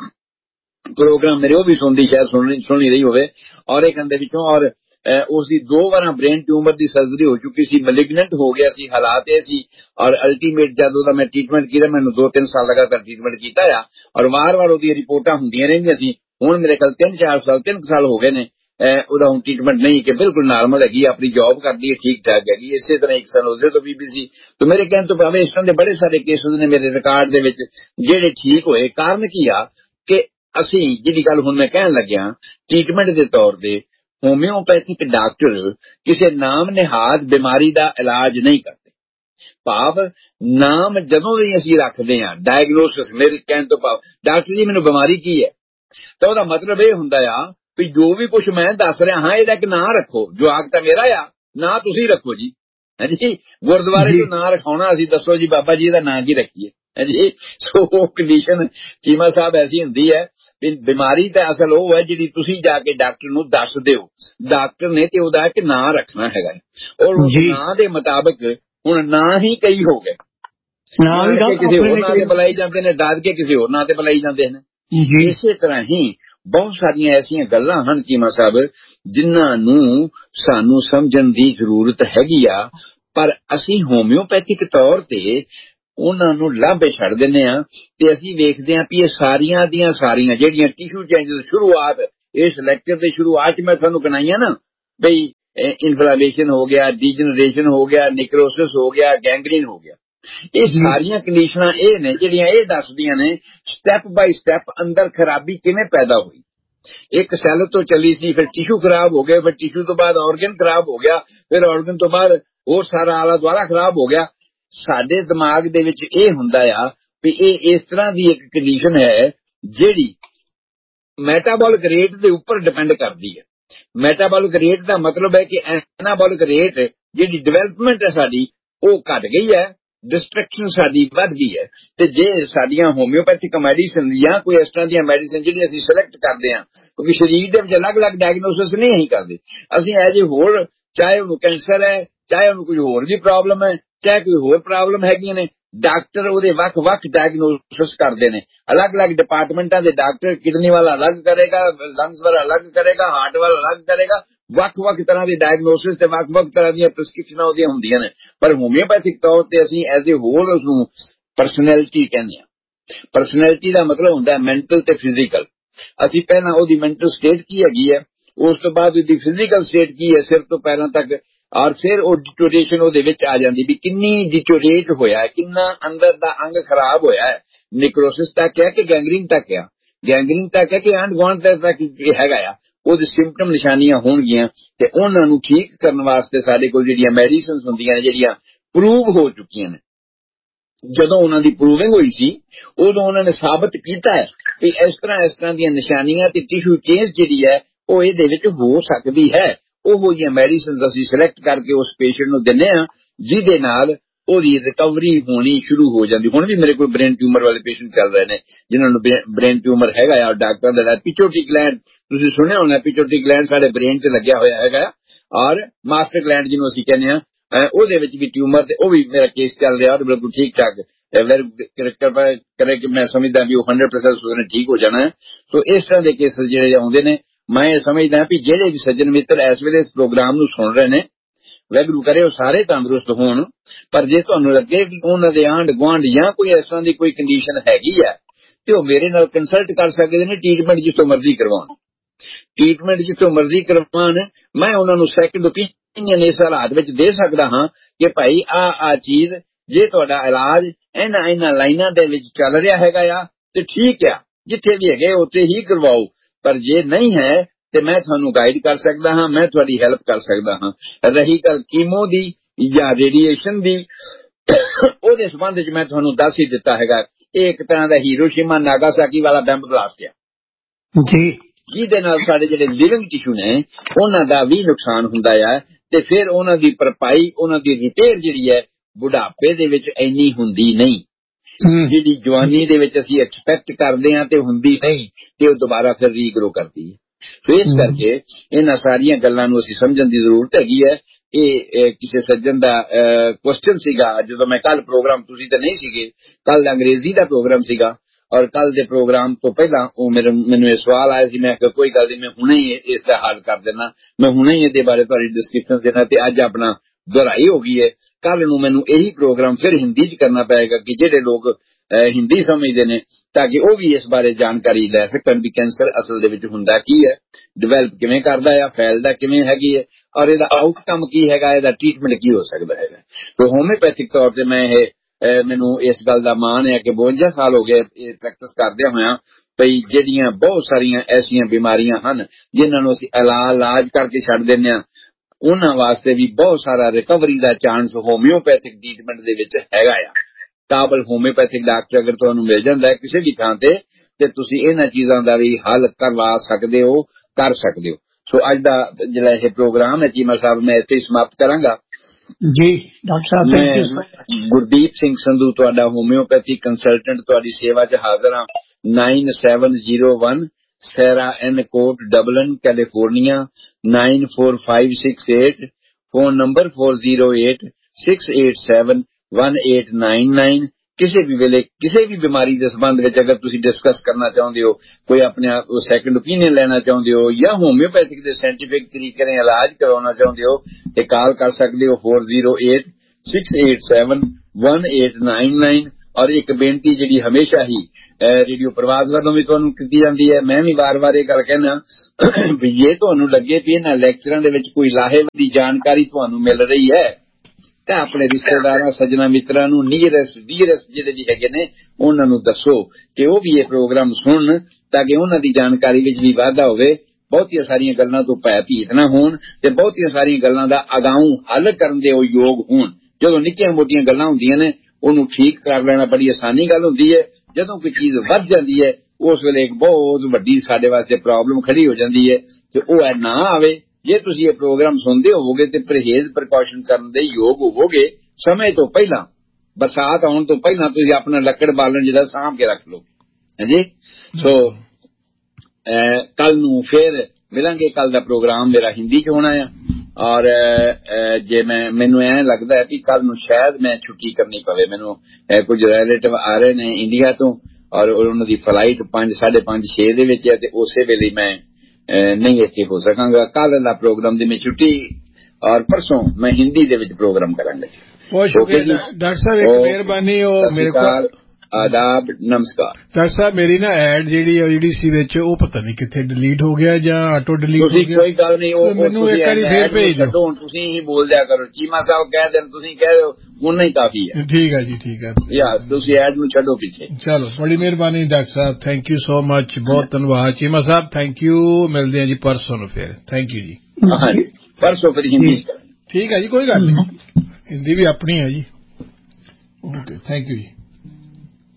ਪ੍ਰੋਗਰਾਮ ਮੇਰੇ ਉਹ ਵੀ ਸੁਣਦੀ, ਸ਼ਾਇਦ ਸੁਣ ਸੁਣੀ ਰਹੀ ਹੋਵੇ, ਔਰੇਗਨ ਦੇ ਵਿੱਚੋਂ, ਔਰ ਉਸ ਦੀ ਦੋ ਵਾਰਾਂ ਬ੍ਰੇਨ ਟਿਊਮਰ ਦੀ ਸਰਜਰੀ ਹੋ ਚੁੱਕੀ ਸੀ, ਮੈਲਿਗਨੈਂਟ ਹੋ ਗਿਆ ਸੀ, ਹਾਲਾਤ ਇਹ ਸੀ। ਔਰ ਅਲਟੀਮੇਟ ਜਦ ਉਹਦਾ ਮੈਂ ਟ੍ਰੀਟਮੈਂਟ ਕੀਤਾ, ਮੈਨੂੰ ਦੋ ਤਿੰਨ ਸਾਲ ਲਗਾਤਾਰ ਟ੍ਰੀਟਮੈਂਟ ਕੀਤਾ ਆ, ਔਰ ਵਾਰ-ਵਾਰ ਉਹਦੀਆਂ ਰਿਪੋਰਟਾਂ ਹੁੰਦੀਆਂ ਰਹਿੰਦੀਆਂ ਸੀ। ਹੁਣ ਮੇਰੇ ਖਿਆਲ ਤਿੰਨ ਚਾਰ ਸਾਲ ਤਿੰਨ ਸਾਲ ਹੋ ਗਏ ਨੇ, ਉਹਦਾ ਹੁਣ ਟ੍ਰੀਟਮੈਂਟ ਨਹੀਂ ਕਿ ਬਿਲਕੁਲ ਨਾਰਮਲ ਹੈਗੀ, ਆਪਣੀ ਜੌਬ ਕਰਦੀ ਹੈ, ਠੀਕ ਠਾਕ ਹੈਗੀ। ਇਸੇ ਤਰ੍ਹਾਂ ਇੱਕ ਸਾਲ ਉਹਦੇ ਤੋਂ ਬੀਬੀ ਸੀ। ਤੇ ਮੇਰੇ ਕਹਿਣ ਤੋਂ ਭਾਵੇਂ ਇਸ ਤਰ੍ਹਾਂ ਦੇ ਬੜੇ ਸਾਰੇ ਕੇਸਿਸ ਨੇ ਮੇਰੇ ਰਿਕਾਰਡ ਦੇ ਵਿੱਚ ਜਿਹੜੇ ਠੀਕ ਹੋਏ। ਕਾਰਨ ਕੀ ਆ ਕਿ ਅਸੀਂ ਜਿਹੜੀ ਗੱਲ ਹੁਣ ਮੈਂ ਕਹਿਣ ਲੱਗਿਆ, ਟ੍ਰੀਟਮੈਂਟ ਦੇ ਤੌਰ ਤੇ ਹੋਮਿਓਪੈਥਿਕ ਡਾਕਟਰ ਕਿਸੇ ਨਾਮ ਨਿਹਾਦ ਬਿਮਾਰੀ ਦਾ ਇਲਾਜ ਨਹੀਂ ਕਰਦੇ। ਭਾਵ ਨਾਮ ਜਦੋਂ ਵੀ ਅਸੀਂ ਰੱਖਦੇ ਹਾਂ, ਡਾਇਗਨੋਸਿਸ, ਮੇਰੇ ਕਹਿਣ ਤੋਂ ਭਾਵ ਡਾਕਟਰ ਜੀ ਮੈਨੂੰ ਬਿਮਾਰੀ ਕੀ ਹੈ, ਤਾਂ ਉਹਦਾ ਮਤਲਬ ਇਹ ਹੁੰਦਾ ਆ ਵੀ ਜੋ ਵੀ ਕੁਛ ਮੈਂ ਦੱਸ ਰਿਹਾ ਹਾਂ ਇਹਦਾ ਇੱਕ ਨਾਂ ਰੱਖੋ। ਜਵਾਕ ਤਾਂ ਮੇਰਾ ਆ, ਨਾਂ ਤੁਸੀਂ ਰੱਖੋ ਜੀ, ਹਾਂਜੀ। ਗੁਰਦੁਆਰੇ ਤੋਂ ਨਾਂ ਰਖਾਉਣਾ, ਅਸੀਂ ਦੱਸੋ ਜੀ ਬਾਬਾ ਜੀ ਇਹਦਾ ਨਾਂ ਕੀ ਰੱਖੀਏ, ਹਾਂਜੀ। ਸੋ ਕੰਡੀਸ਼ਨ ਚੀਮਾ ਸਾਹਿਬ ਐਸੀ ਹੁੰਦੀ ਹੈ ਵੀ ਬਿਮਾਰੀ ਤਾਂ ਅਸਲ ਉਹ ਹੈ ਜਿਹੜੀ ਤੁਸੀਂ ਜਾ ਕੇ ਡਾਕਟਰ ਨੂੰ ਦੱਸ ਦਿਓ, ਡਾਕਟਰ ਨੇ ਤੇ ਉਹਦਾ ਇੱਕ ਨਾਂ ਰੱਖਣਾ ਹੈਗਾ, ਔਰ ਉਸ ਨਾਂ ਦੇ ਮੁਤਾਬਕ ਹੁਣ ਨਾਂ ਹੀ ਕਈ ਹੋ ਗਏ, ਕਿਸੇ ਹੋਰ ਨਾਂ ਤੇ ਬੁਲਾਈ ਜਾਂਦੇ ਨੇ, ਦਾਦਕੇ ਕਿਸੇ ਹੋਰ ਨਾਂ ਤੇ ਬੁਲਾਈ ਜਾਂਦੇ ਨੇ। ਇਸੇ ਤਰ੍ਹਾਂ ਹੀ ਬਹੁਤ ਸਾਰੀਆਂ ਐਸੀਆਂ ਗੱਲਾਂ ਹਨ ਚੀਮਾ ਸਾਹਿਬ ਜਿਨ੍ਹਾਂ ਨੂੰ ਸਾਨੂੰ ਸਮਝਣ ਦੀ ਜ਼ਰੂਰਤ ਹੈਗੀ ਆ, ਪਰ ਅਸੀਂ ਹੋਮਿਓਪੈਥਿਕ ਤੌਰ ਤੇ ਉਹਨਾਂ ਨੂੰ ਲਾਂਭੇ ਛੱਡ ਦਿੰਦੇ ਆ ਤੇ ਅਸੀਂ ਵੇਖਦੇ ਹਾਂ ਵੀ ਇਹ ਸਾਰੀਆਂ ਦੀਆਂ ਸਾਰੀਆਂ ਜਿਹੜੀਆਂ ਟਿਸ਼ੂ ਚੇਂਜਸ ਸ਼ੁਰੂਆਤ ਇਸ ਲੈਕਚਰ ਦੇ ਸ਼ੁਰੂਆਤ 'ਚ ਮੈਂ ਤੁਹਾਨੂੰ ਗਿਣਾਈਆਂ ਨਾ ਬਈ ਇਨਫਲੇਮੇਸ਼ਨ ਹੋ ਗਿਆ, ਡੀਜਨਰੇਸ਼ਨ ਹੋ ਗਿਆ, ਨਿਕਰੋਸਿਸ ਹੋ ਗਿਆ, ਗੈਂਗਰੀਨ ਹੋ ਗਿਆ, ਇਹ ਸਾਰੀਆਂ ਕੰਡੀਸ਼ਨਾਂ ਇਹ ਨੇ ਜਿਹੜੀਆਂ ਇਹ ਦੱਸਦੀਆਂ ਨੇ ਸਟੈਪ ਬਾਈ ਸਟੈਪ ਅੰਦਰ ਖਰਾਬੀ ਕਿਵੇਂ ਪੈਦਾ ਹੋਈ। ਇੱਕ ਸੈੱਲ ਤੋਂ ਚੱਲੀ ਸੀ, ਫਿਰ ਟਿਸ਼ੂ ਖਰਾਬ ਹੋ ਗਿਆ, ਫਿਰ ਟਿਸ਼ੂ ਤੋਂ ਬਾਅਦ ਆਰਗਨ ਖਰਾਬ ਹੋ ਗਿਆ, ਫਿਰ ਆਰਗਨ ਤੋਂ ਬਾਅਦ ਹੋਰ ਸਾਰਾ ਆਲਾ ਦੁਆਲਾ ਖਰਾਬ ਹੋ ਗਿਆ। ਸਾਡੇ ਦਿਮਾਗ ਦੇ ਵਿੱਚ ਇਹ ਹੁੰਦਾ ਆ ਵੀ ਇਹ ਇਸ ਤਰ੍ਹਾਂ ਦੀ ਇੱਕ ਕੰਡੀਸ਼ਨ ਹੈ ਜਿਹੜੀ ਮੈਟਾਬੋਲਿਕ ਰੇਟ ਦੇ ਉੱਪਰ ਡਿਪੈਂਡ ਕਰਦੀ ਹੈ। ਮੈਟਾਬੋਲਿਕ ਰੇਟ ਦਾ ਮਤਲਬ ਹੈ ਕਿ ਐਨਾਬੋਲਿਕ ਰੇਟ ਜਿਹੜੀ ਡਿਵੈਲਪਮੈਂਟ ਹੈ ਸਾਡੀ ਉਹ ਘਟ ਗਈ ਹੈ, ਡਿਸਟਰੈਕਸ਼ਨ ਸਾਡੀ ਵੱਧ ਗਈ ਹੈ। ਤੇ ਜੇ ਸਾਡੀਆਂ ਹੋਮਿਓਪੈਥਿਕ ਮੈਡੀਸਿਨ ਜਾਂ ਕੋਈ ਇਸ ਤਰ੍ਹਾਂ ਦੀਆਂ ਮੈਡੀਸਿਨ ਜਿਹੜੀਆਂ ਅਸੀਂ ਸਿਲੈਕਟ ਕਰਦੇ ਹਾਂ, ਕਿਉਂਕਿ ਸਰੀਰ ਦੇ ਵਿੱਚ ਅਲੱਗ-ਅਲੱਗ ਡਾਇਗਨੋਸਿਸ ਨਹੀਂ ਅਸੀਂ ਕਰਦੇ, ਅਸੀਂ ਐਜ ਹੋਰ ਚਾਹੇ ਉਹਨੂੰ ਕੈਂਸਰ ਹੈ, ਚਾਹੇ ਉਹਨੂੰ ਕੋਈ ਹੋਰ ਵੀ ਪ੍ਰੋਬਲਮ ਹੈ, ਚਾਹੇ ਕੋਈ ਹੋਰ ਪ੍ਰੋਬਲਮ ਹੈਗੀਆਂ ਨੇ, ਡਾਕਟਰ ਉਹਦੇ ਵੱਖ-ਵੱਖ ਡਾਇਗਨੋਸਿਸ ਕਰਦੇ ਨੇ। ਅਲੱਗ-ਅਲੱਗ ਡਿਪਾਰਟਮੈਂਟਾਂ ਦੇ ਡਾਕਟਰ ਕਿਡਨੀ ਵਾਲਾ ਅਲੱਗ ਕਰੇਗਾ, ਲੰਗਸ ਵਾਲਾ ਅਲੱਗ ਕਰੇਗਾ, ਹਾਰਟ ਵਾਲਾ ਅਲੱਗ ਕਰੇਗਾ, ਵੱਖ-ਵੱਖ ਤਰ੍ਹਾਂ ਦੀ ਡਾਇਗਨੋਸਿਸ ਤੇ ਵੱਖ-ਵੱਖ ਤਰ੍ਹਾਂ ਦੀਆਂ ਪ੍ਰਿਸਕ੍ਰਿਪਸ਼ਨਾਂ ਉਹਦੀਆਂ ਹੁੰਦੀਆਂ ਨੇ। ਪਰ ਹੋਮਿਓਪੈਥਿਕ ਤੌਰ ਤੇ ਅਸੀਂ ਐਜ਼ ਏ ਹੋਲ ਉਸਨੂੰ ਪਰਸਨੈਲਿਟੀ ਕਹਿੰਦੇ ਹਾਂ। ਪਰਸਨੈਲਿਟੀ ਦਾ ਮਤਲਬ ਹੁੰਦਾ ਮੈਂਟਲ ਤੇ ਫਿਜ਼ੀਕਲ। ਅਸੀਂ ਪਹਿਲਾਂ ਉਹਦੀ ਮੈਂਟਲ ਸਟੇਟ ਕੀ ਹੈਗੀ ਹੈ, ਉਸ ਤੋਂ ਬਾਅਦ ਉਹਦੀ ਫਿਜ਼ੀਕਲ ਸਟੇਟ ਕੀ ਹੈ ਸਿਰ ਤੋਂ ਪੈਰਾਂ ਤੱਕ, ਔਰ ਫਿਰ ਉਹ ਡਿਟੋਰੇਸ਼ਨ ਉਹਦੇ ਵਿੱਚ ਆ ਜਾਂਦੀ ਵੀ ਕਿੰਨੀ ਡਿਟੋਰੇਟ ਹੋਇਆ ਹੈ, ਕਿੰਨਾ ਅੰਦਰ ਦਾ ਅੰਗ ਖਰਾਬ ਹੋਇਆ ਹੈ। ਨਿਕਰੋਸਿਸ ਤੱਕ ਹੈ ਕਿ ਗੈਂਗਰੀਨ ਤੱਕ ਆ, ਗੈਂਗਰੀਨ ਤੱਕ ਹੈ ਕਿ ਐਂਡ ਗੌਨ ਤੱਕ ਹੈਗਾ ਆ। ਉਹਦੇ ਸਿੰਪਟਮ ਨਿਸ਼ਾਨੀਆਂ ਹੋਣਗੀਆਂ ਤੇ ਉਹਨਾਂ ਨੂੰ ਠੀਕ ਕਰਨ ਵਾਸਤੇ ਸਾਡੇ ਕੋਲ ਜਿਹੜੀਆਂ ਮੈਡੀਸਿਨਸ ਹੁੰਦੀਆਂ ਨੇ ਜਿਹੜੀਆਂ ਪ੍ਰੂਵ ਹੋ ਚੁੱਕੀਆਂ ਨੇ। ਜਦੋਂ ਉਹਨਾਂ ਦੀ ਪ੍ਰੂਵਿੰਗ ਹੋਈ ਸੀ ਉਦੋਂ ਉਹਨਾਂ ਨੇ ਸਾਬਤ ਕੀਤਾ ਹੈ ਕਿ ਇਸ ਤਰ੍ਹਾਂ ਇਸ ਤਰ੍ਹਾਂ ਦੀਆਂ ਨਿਸ਼ਾਨੀਆਂ ਤੇ ਟਿਸ਼ੂ ਚੇਂਜ ਜਿਹੜੀ ਹੈ ਉਹ ਇਹਦੇ ਵਿੱਚ ਹੋ ਸਕਦੀ ਹੈ। ਉਹੋ ਜਿਹੀਆਂ ਮੈਡੀਸਿਨਸ ਅਸੀਂ ਸਿਲੈਕਟ ਕਰਕੇ ਉਸ ਪੇਸ਼ੈਂਟ ਨੂੰ ਦਿੰਦੇ ਹਾਂ ਜਿਹਦੇ ਨਾਲ ਉਹਦੀ ਰਿਕਵਰੀ ਹੋਣੀ ਸ਼ੁਰੂ ਹੋ ਜਾਂਦੀ। ਹੁਣ ਵੀ ਮੇਰੇ ਕੋਲ ਬ੍ਰੇਨ ਟਿਊਮਰ ਵਾਲੇ ਪੇਸ਼ੈਂਟ ਚੱਲ ਰਹੇ ਨੇ ਜਿਨ੍ਹਾਂ ਨੂੰ ਬ੍ਰੇਨ ਟਿਊਮਰ ਹੈਗਾ ਆ। ਡਾਕਟਰਾਂ ਦਾ ਪਿਚੋਟੀ ਗਲੈਂਡ ਤੁਸੀਂ ਸੁਣਿਆ ਹੋਣਾ, ਪਿਚੋਟੀ ਗਲੈਂਡ ਸਾਡੇ ਬ੍ਰੇਨ 'ਚ ਲੱਗਿਆ ਹੋਇਆ ਹੈਗਾ, ਔਰ ਮਾਸਟਰ ਗਲੈਂਡ ਜਿਹਨੂੰ ਅਸੀਂ ਕਹਿੰਦੇ ਹਾਂ ਉਹਦੇ ਵਿੱਚ ਵੀ ਟਿਊਮਰ ਤੇ ਉਹ ਵੀ ਮੇਰਾ ਕੇਸ ਚੱਲ ਰਿਹਾ ਔਰ ਬਿਲਕੁਲ ਠੀਕ ਠਾਕ ਕਰੇ ਕਿ ਮੈਂ ਸਮਝਦਾ ਵੀ ਉਹ ਹੰਡਰਡ ਪਰਸੈਂਟ ਠੀਕ ਹੋ ਜਾਣਾ ਹੈ। ਸੋ ਇਸ ਤਰ੍ਹਾਂ ਦੇ ਕੇਸਿਸ ਜਿਹੜੇ ਆਉਂਦੇ ਨੇ, ਮੈਂ ਇਹ ਸਮਝਦਾ ਵੀ ਜਿਹੜੇ ਵੀ ਸੱਜਣ ਮਿੱਤਰ ਇਸ ਵੇਲੇ ਇਸ ਪ੍ਰੋਗਰਾਮ ਨੂੰ ਸੁਣ ਰਹੇ ਨੇ, ਵਾਹਿਗੁਰੂ ਕਰੇ ਉਹ ਸਾਰੇ ਤੰਦਰੁਸਤ ਹੋਣ। ਪਰ ਜੇ ਤੁਹਾਨੂੰ ਲੱਗੇ ਕਿ ਉਹਨਾਂ ਦੇ ਆਂਢ ਗੁਆਂਢ ਜਾਂ ਕੋਈ ਇਸ ਤਰ੍ਹਾਂ ਦੀ ਕੋਈ ਕੰਡੀਸ਼ਨ ਹੈਗੀ ਹੈ ਤੇ ਉਹ ਮੇਰੇ ਨਾਲ ਕੰਸਲਟ ਕਰ ਸਕਦੇ ਨੇ। ਟ੍ਰੀਟਮੈਂਟ ਜਿੱਥੋਂ ਮਰਜ਼ੀ ਕਰਵਾਉਣ, ਟ੍ਰੀਟਮੈਂਟ ਜਿੱਥੋਂ ਮਰਜ਼ੀ ਕਰਵਾਉਣ, ਮੈਂ ਉਹਨਾਂ ਨੂੰ ਸੈਕਿੰਡ ਓਪੀਨੀਅਨ ਇਸ ਹਾਲਾਤ ਵਿੱਚ ਦੇ ਸਕਦਾ ਹਾਂ ਕਿ ਭਾਈ ਆਹ ਆਹ ਚੀਜ਼ ਜੇ ਤੁਹਾਡਾ ਇਲਾਜ ਇਹਨਾਂ ਇਹਨਾਂ ਲਾਈਨਾਂ ਦੇ ਵਿੱਚ ਚੱਲ ਰਿਹਾ ਹੈਗਾ ਆ ਤੇ ਠੀਕ ਆ, ਜਿੱਥੇ ਵੀ ਹੈਗੇ ਉੱਥੇ ਹੀ ਕਰਵਾਓ। ਪਰ ਜੇ ਨਹੀਂ ਹੈ ਤੇ ਮੈਂ ਤੁਹਾਨੂੰ ਗਾਈਡ ਕਰ ਸਕਦਾ ਹਾਂ, ਮੈਂ ਤੁਹਾਡੀ ਹੈਲਪ ਕਰ ਸਕਦਾ ਹਾਂ। ਰਹੀ ਗੱਲ ਕੀਮੋ ਦੀ ਜਾਂ ਰੇਡੀਏਸ਼ਨ ਦੀ, ਉਹਦੇ ਸੰਬੰਧ ਵਿੱਚ ਮੈਂ ਤੁਹਾਨੂੰ ਦੱਸ ਹੀ ਦਿੱਤਾ ਹੈਗਾ, ਇਹ ਇੱਕ ਤਰ੍ਹਾਂ ਦਾ ਹੀਰੋਸ਼ੀਮਾ ਨਾਗਾਸਾਕੀ ਵਾਲਾ ਬੰਬ ਬਲਾਸਟ ਆ ਜੀ, ਜਿਹਦੇ ਨਾਲ ਸਾਡੇ ਜਿਹੜੇ ਲਿਵਿੰਗ ਟਿਸ਼ੂ ਨੇ ਉਹਨਾਂ ਦਾ ਵੀ ਨੁਕਸਾਨ ਹੁੰਦਾ ਹੈ ਤੇ ਫਿਰ ਉਹਨਾਂ ਦੀ ਭਰਪਾਈ, ਉਹਨਾਂ ਦੀ ਰਿਪੇਅਰ ਜਿਹੜੀ ਹੈ ਬੁਢਾਪੇ ਦੇ ਵਿੱਚ ਇੰਨੀ ਹੁੰਦੀ ਨਹੀਂ, ਜਿਹੜੀ ਜਵਾਨੀ ਦੇ ਵਿੱਚ ਅਸੀਂ ਐਕਸਪੈਕਟ ਕਰਦੇ ਹਾਂ ਤੇ ਹੁੰਦੀ ਨਹੀਂ, ਤੇ ਉਹ ਦੁਬਾਰਾ ਫਿਰ ਰੀਗਰੋ ਕਰਦੀ ਹੈ। ਸੋ ਇਸ ਕਰਕੇ ਇਹਨਾਂ ਸਾਰੀਆਂ ਗੱਲਾਂ ਨੂੰ ਅਸੀਂ ਸਮਝਣ ਦੀ ਜ਼ਰੂਰਤ ਹੈਗੀ ਹੈ। ਇਹ ਕਿਸੇ ਸੱਜਣ ਦਾ ਕੁਐਸਚਨ ਸੀਗਾ ਜਦੋਂ ਮੈਂ ਕੱਲ ਪ੍ਰੋਗਰਾਮ, ਤੁਸੀਂ ਤਾਂ ਨਹੀਂ ਸੀਗੇ, ਕੱਲ ਅੰਗਰੇਜ਼ੀ ਦਾ ਪ੍ਰੋਗਰਾਮ ਸੀਗਾ ਔਰ ਕੱਲ ਦੇ ਪ੍ਰੋਗਰਾਮ ਤੋਂ ਪਹਿਲਾਂ ਉਹ ਮੇਰੇ ਮੈਨੂੰ ਇਹ ਸਵਾਲ ਆਇਆ ਸੀ। ਮੈਂ ਕਿਹਾ ਕੋਈ ਗੱਲ ਨਹੀਂ, ਮੈਂ ਹੁਣੇ ਹੀ ਇਸ ਦਾ ਹੱਲ ਕਰ ਦੇਣਾ, ਮੈਂ ਹੁਣੇ ਹੀ ਇਹਦੇ ਬਾਰੇ ਤੁਹਾਡੀ ਡਿਸਕ੍ਰਿਪਸ਼ਨ ਦੇਣਾ। ਤੇ ਅੱਜ ਆਪਣਾ ਦੁਹਰਾਈ ਹੋ ਗਈ ਹੈ, ਕੱਲ ਨੂੰ ਮੈਨੂੰ ਇਹੀ ਪ੍ਰੋਗਰਾਮ ਫਿਰ ਹਿੰਦੀ 'ਚ ਕਰਨਾ ਪਏਗਾ ਕਿ ਜਿਹੜੇ ਲੋਕ ਹਿੰਦੀ ਸਮਝਦੇ ਨੇ ਤਾਂ ਕਿ ਉਹ ਵੀ ਇਸ ਬਾਰੇ ਜਾਣਕਾਰੀ ਲੈ ਸਕਣ ਵੀ ਕੈਂਸਰ ਅਸਲ ਦੇ ਵਿੱਚ ਹੁੰਦਾ ਕੀ ਹੈ, ਡਿਵੈਲਪ ਕਿਵੇਂ ਕਰਦਾ ਆ, ਫੈਲਦਾ ਕਿਵੇਂ ਹੈਗੀ ਹੈ ਔਰ ਇਹਦਾ ਆਊਟਕਮ ਕੀ ਹੈਗਾ, ਇਹਦਾ ਟ੍ਰੀਟਮੈਂਟ ਕੀ ਹੋ ਸਕਦਾ ਹੈਗਾ। ਤੇ ਹੋਮਿਓਪੈਥਿਕ ਤੌਰ ਤੇ ਮੈਂ ਇਹ ਮੈਨੂੰ ਇਸ ਗੱਲ ਦਾ ਮਾਣ ਹੈ ਕਿ ਬਵੰਜਾ ਸਾਲ ਹੋ ਗਏ ਇਹ ਪ੍ਰੈਕਟਿਸ ਕਰਦਿਆਂ ਹੋਇਆਂ ਭਈ ਜਿਹੜੀਆਂ ਬਹੁਤ ਸਾਰੀਆਂ ਐਸੀਆਂ ਬਿਮਾਰੀਆਂ ਹਨ ਜਿਨ੍ਹਾਂ ਨੂੰ ਅਸੀਂ ਇਲਾਜ ਕਰਕੇ ਛੱਡ ਦਿੰਦੇ ਹਾਂ, ਉਹਨਾਂ ਵਾਸਤੇ ਵੀ ਬਹੁਤ ਸਾਰਾ ਰਿਕਵਰੀ ਦਾ ਚਾਂਸ ਹੋਮਿਓਪੈਥਿਕ ਟ੍ਰੀਟਮੈਂਟ ਦੇ ਵਿੱਚ ਹੈਗਾ ਆ। ਕਾਬਲ ਹੋਮਿਓਪੈਥਿਕ ਡਾਕਟਰ ਅਗਰ ਤੁਹਾਨੂੰ ਮਿਲ ਜਾਂਦਾ ਹੈ ਕਿਸੇ ਵੀ ਥਾਂ ਤੇ, ਤੇ ਤੁਸੀਂ ਇਹਨਾਂ ਚੀਜ਼ਾਂ ਦਾ ਵੀ ਹੱਲ ਕਰਵਾ ਸਕਦੇ ਹੋ, ਕਰ ਸਕਦੇ ਹੋ। ਸੋ ਅੱਜ ਦਾ ਜਿਹੜਾ ਇਹ ਪ੍ਰੋਗਰਾਮ ਹੈ ਚੀਮਾ ਸਾਹਿਬ, ਮੈਂ ਇੱਥੇ ਹੀ ਸਮਾਪਤ ਕਰਾਂਗਾ ਜੀ। Doctor Sahib, thank you so much. Gurdeep Singh Sandhu ਤੁਹਾਡਾ ਹੋਮਿਓਪੈਥੀ ਕੰਸਲਟੈਂਟ ਤੁਹਾਡੀ ਸੇਵਾ 'ਚ ਹਾਜ਼ਰ ਹਾਂ। ਨਾਈਨ ਸੈਵਨ ਜ਼ੀਰੋ ਵਨ ਸੈਰਾ ਐਨ ਕੋਟ ਡਬਲਨ California nine four five six eight, phone number four zero eight six eight seven one eight nine nine. ਕਿਸੇ ਵੀ ਵੇਲੇ ਕਿਸੇ ਵੀ ਬਿਮਾਰੀ ਦੇ ਸੰਬੰਧ ਵਿੱਚ ਅਗਰ ਤੁਸੀਂ ਡਿਸਕਸ ਕਰਨਾ ਚਾਹੁੰਦੇ ਹੋ, ਕੋਈ ਆਪਣੇ ਆਪ ਸੈਕੰਡ ਓਪੀਨੀਅਨ ਲੈਣਾ ਚਾਹੁੰਦੇ ਹੋ ਜਾਂ ਹੋਮਿਓਪੈਥਿਕ ਦੇ ਸਾਇੰਟੀਫਿਕ ਤਰੀਕੇ ਨਾਲ ਇਲਾਜ ਕਰਵਾਉਣਾ ਚਾਹੁੰਦੇ ਹੋ ਤੇ ਕਾਲ ਕਰ ਸਕਦੇ ਹੋ four zero eight six eight seven one eight nine nine. और एक बेनती जी हमेशा ही रेडियो प्रवास वालों भी तुहानू की जाती है, मैं भी बार बार ये गल कहना भी जे तुहानू लगे भी इन्हां लैक्चरां दे विच कोई लाहेवंदी जानकारी तुहानू मिल रही है तो अपने रिश्तेदारां सज्जना मित्रां नू नीयरेस्ट डीयरेस्ट जिहड़े भी हैगे ने उन्हां नू दसो कि वो भी ये प्रोग्राम सुनन ताकि उन्हां दी जानकारी विच भी वाधा होवे, बहुतियां सारियां गल्लां तो भै भीत ना होण ते बहुतियां सारियां गल्लां दा अगाऊं हल करन दे ओ योग होण। जदों निक्कियां मोटियां गल्लां हुंदियां ने ਉਹਨੂੰ ठीक कर लेना बड़ी आसानी गल हुंदी है, जदों कोई चीज वध जाती है उस वेले एक बहुत वड्डी साडे वास्ते प्रॉब्लम खड़ी हो जाती है ते ओह ना आवे। जे तुसीं ये प्रोग्राम सुनते होवोगे ते परहेज प्रिकॉशन करन दे योग होवोगे, समय तो पहला बरसात आउण तो पहला तुसीं अपना लकड़ बालन जिहड़ा साਂਭ के रख लो। हां जी, सो कल नूं फिर मिलांगे। कल दा प्रोग्राम मेरा हिंदी च होना है और जे मैं मैनू ऐ लगता है कि कल नूं शायद मैं छुट्टी करनी पवे, मैनू कुछ रिलेटिव आ रहे ने इंडिया तो और उन्हां दी फ्लाइट पांच साढ़े पांच छे दे विच है ते उसे वेले मैं नहीं इत्थे हो सकांगा। कल दा प्रोग्राम दी मैं छुट्टी और परसों मैं हिंदी दे विच प्रोग्राम करांगा। बहुत शुक्रिया डॉक्टर साहब, एक मेहरबानी हो मेरे को आदाब नमस्कार। डॉक्टर साहब मेरी ना एड जी जी सी विच ओ पता नहीं किथे डिलीट हो गया या ऑटो डिलीट हो गया, कोई गल नहीं ओ मैनू एक बार फिर भेज दो। तुसीं ही बोल दिया करो, चीमा साहब कह देन तुसीं कह दो उन्ना ही काफी है। ठीक है जी, ठीक है यार तुसीं एड नूं छड्डो पीछे। चलो बड़ी मेहरबानी डॉक्टर साहब, थैंक यू सो मच, बहुत धन्यवाद चीमा साहब, थैंक यू। मिलते हैं जी परसों नूं फिर, थैंक यू जी। हाँ जी परसों फिर हिंदी ठीक है जी, कोई गल नहीं, हिंदी भी अपनी है जी। Okay thank you ji.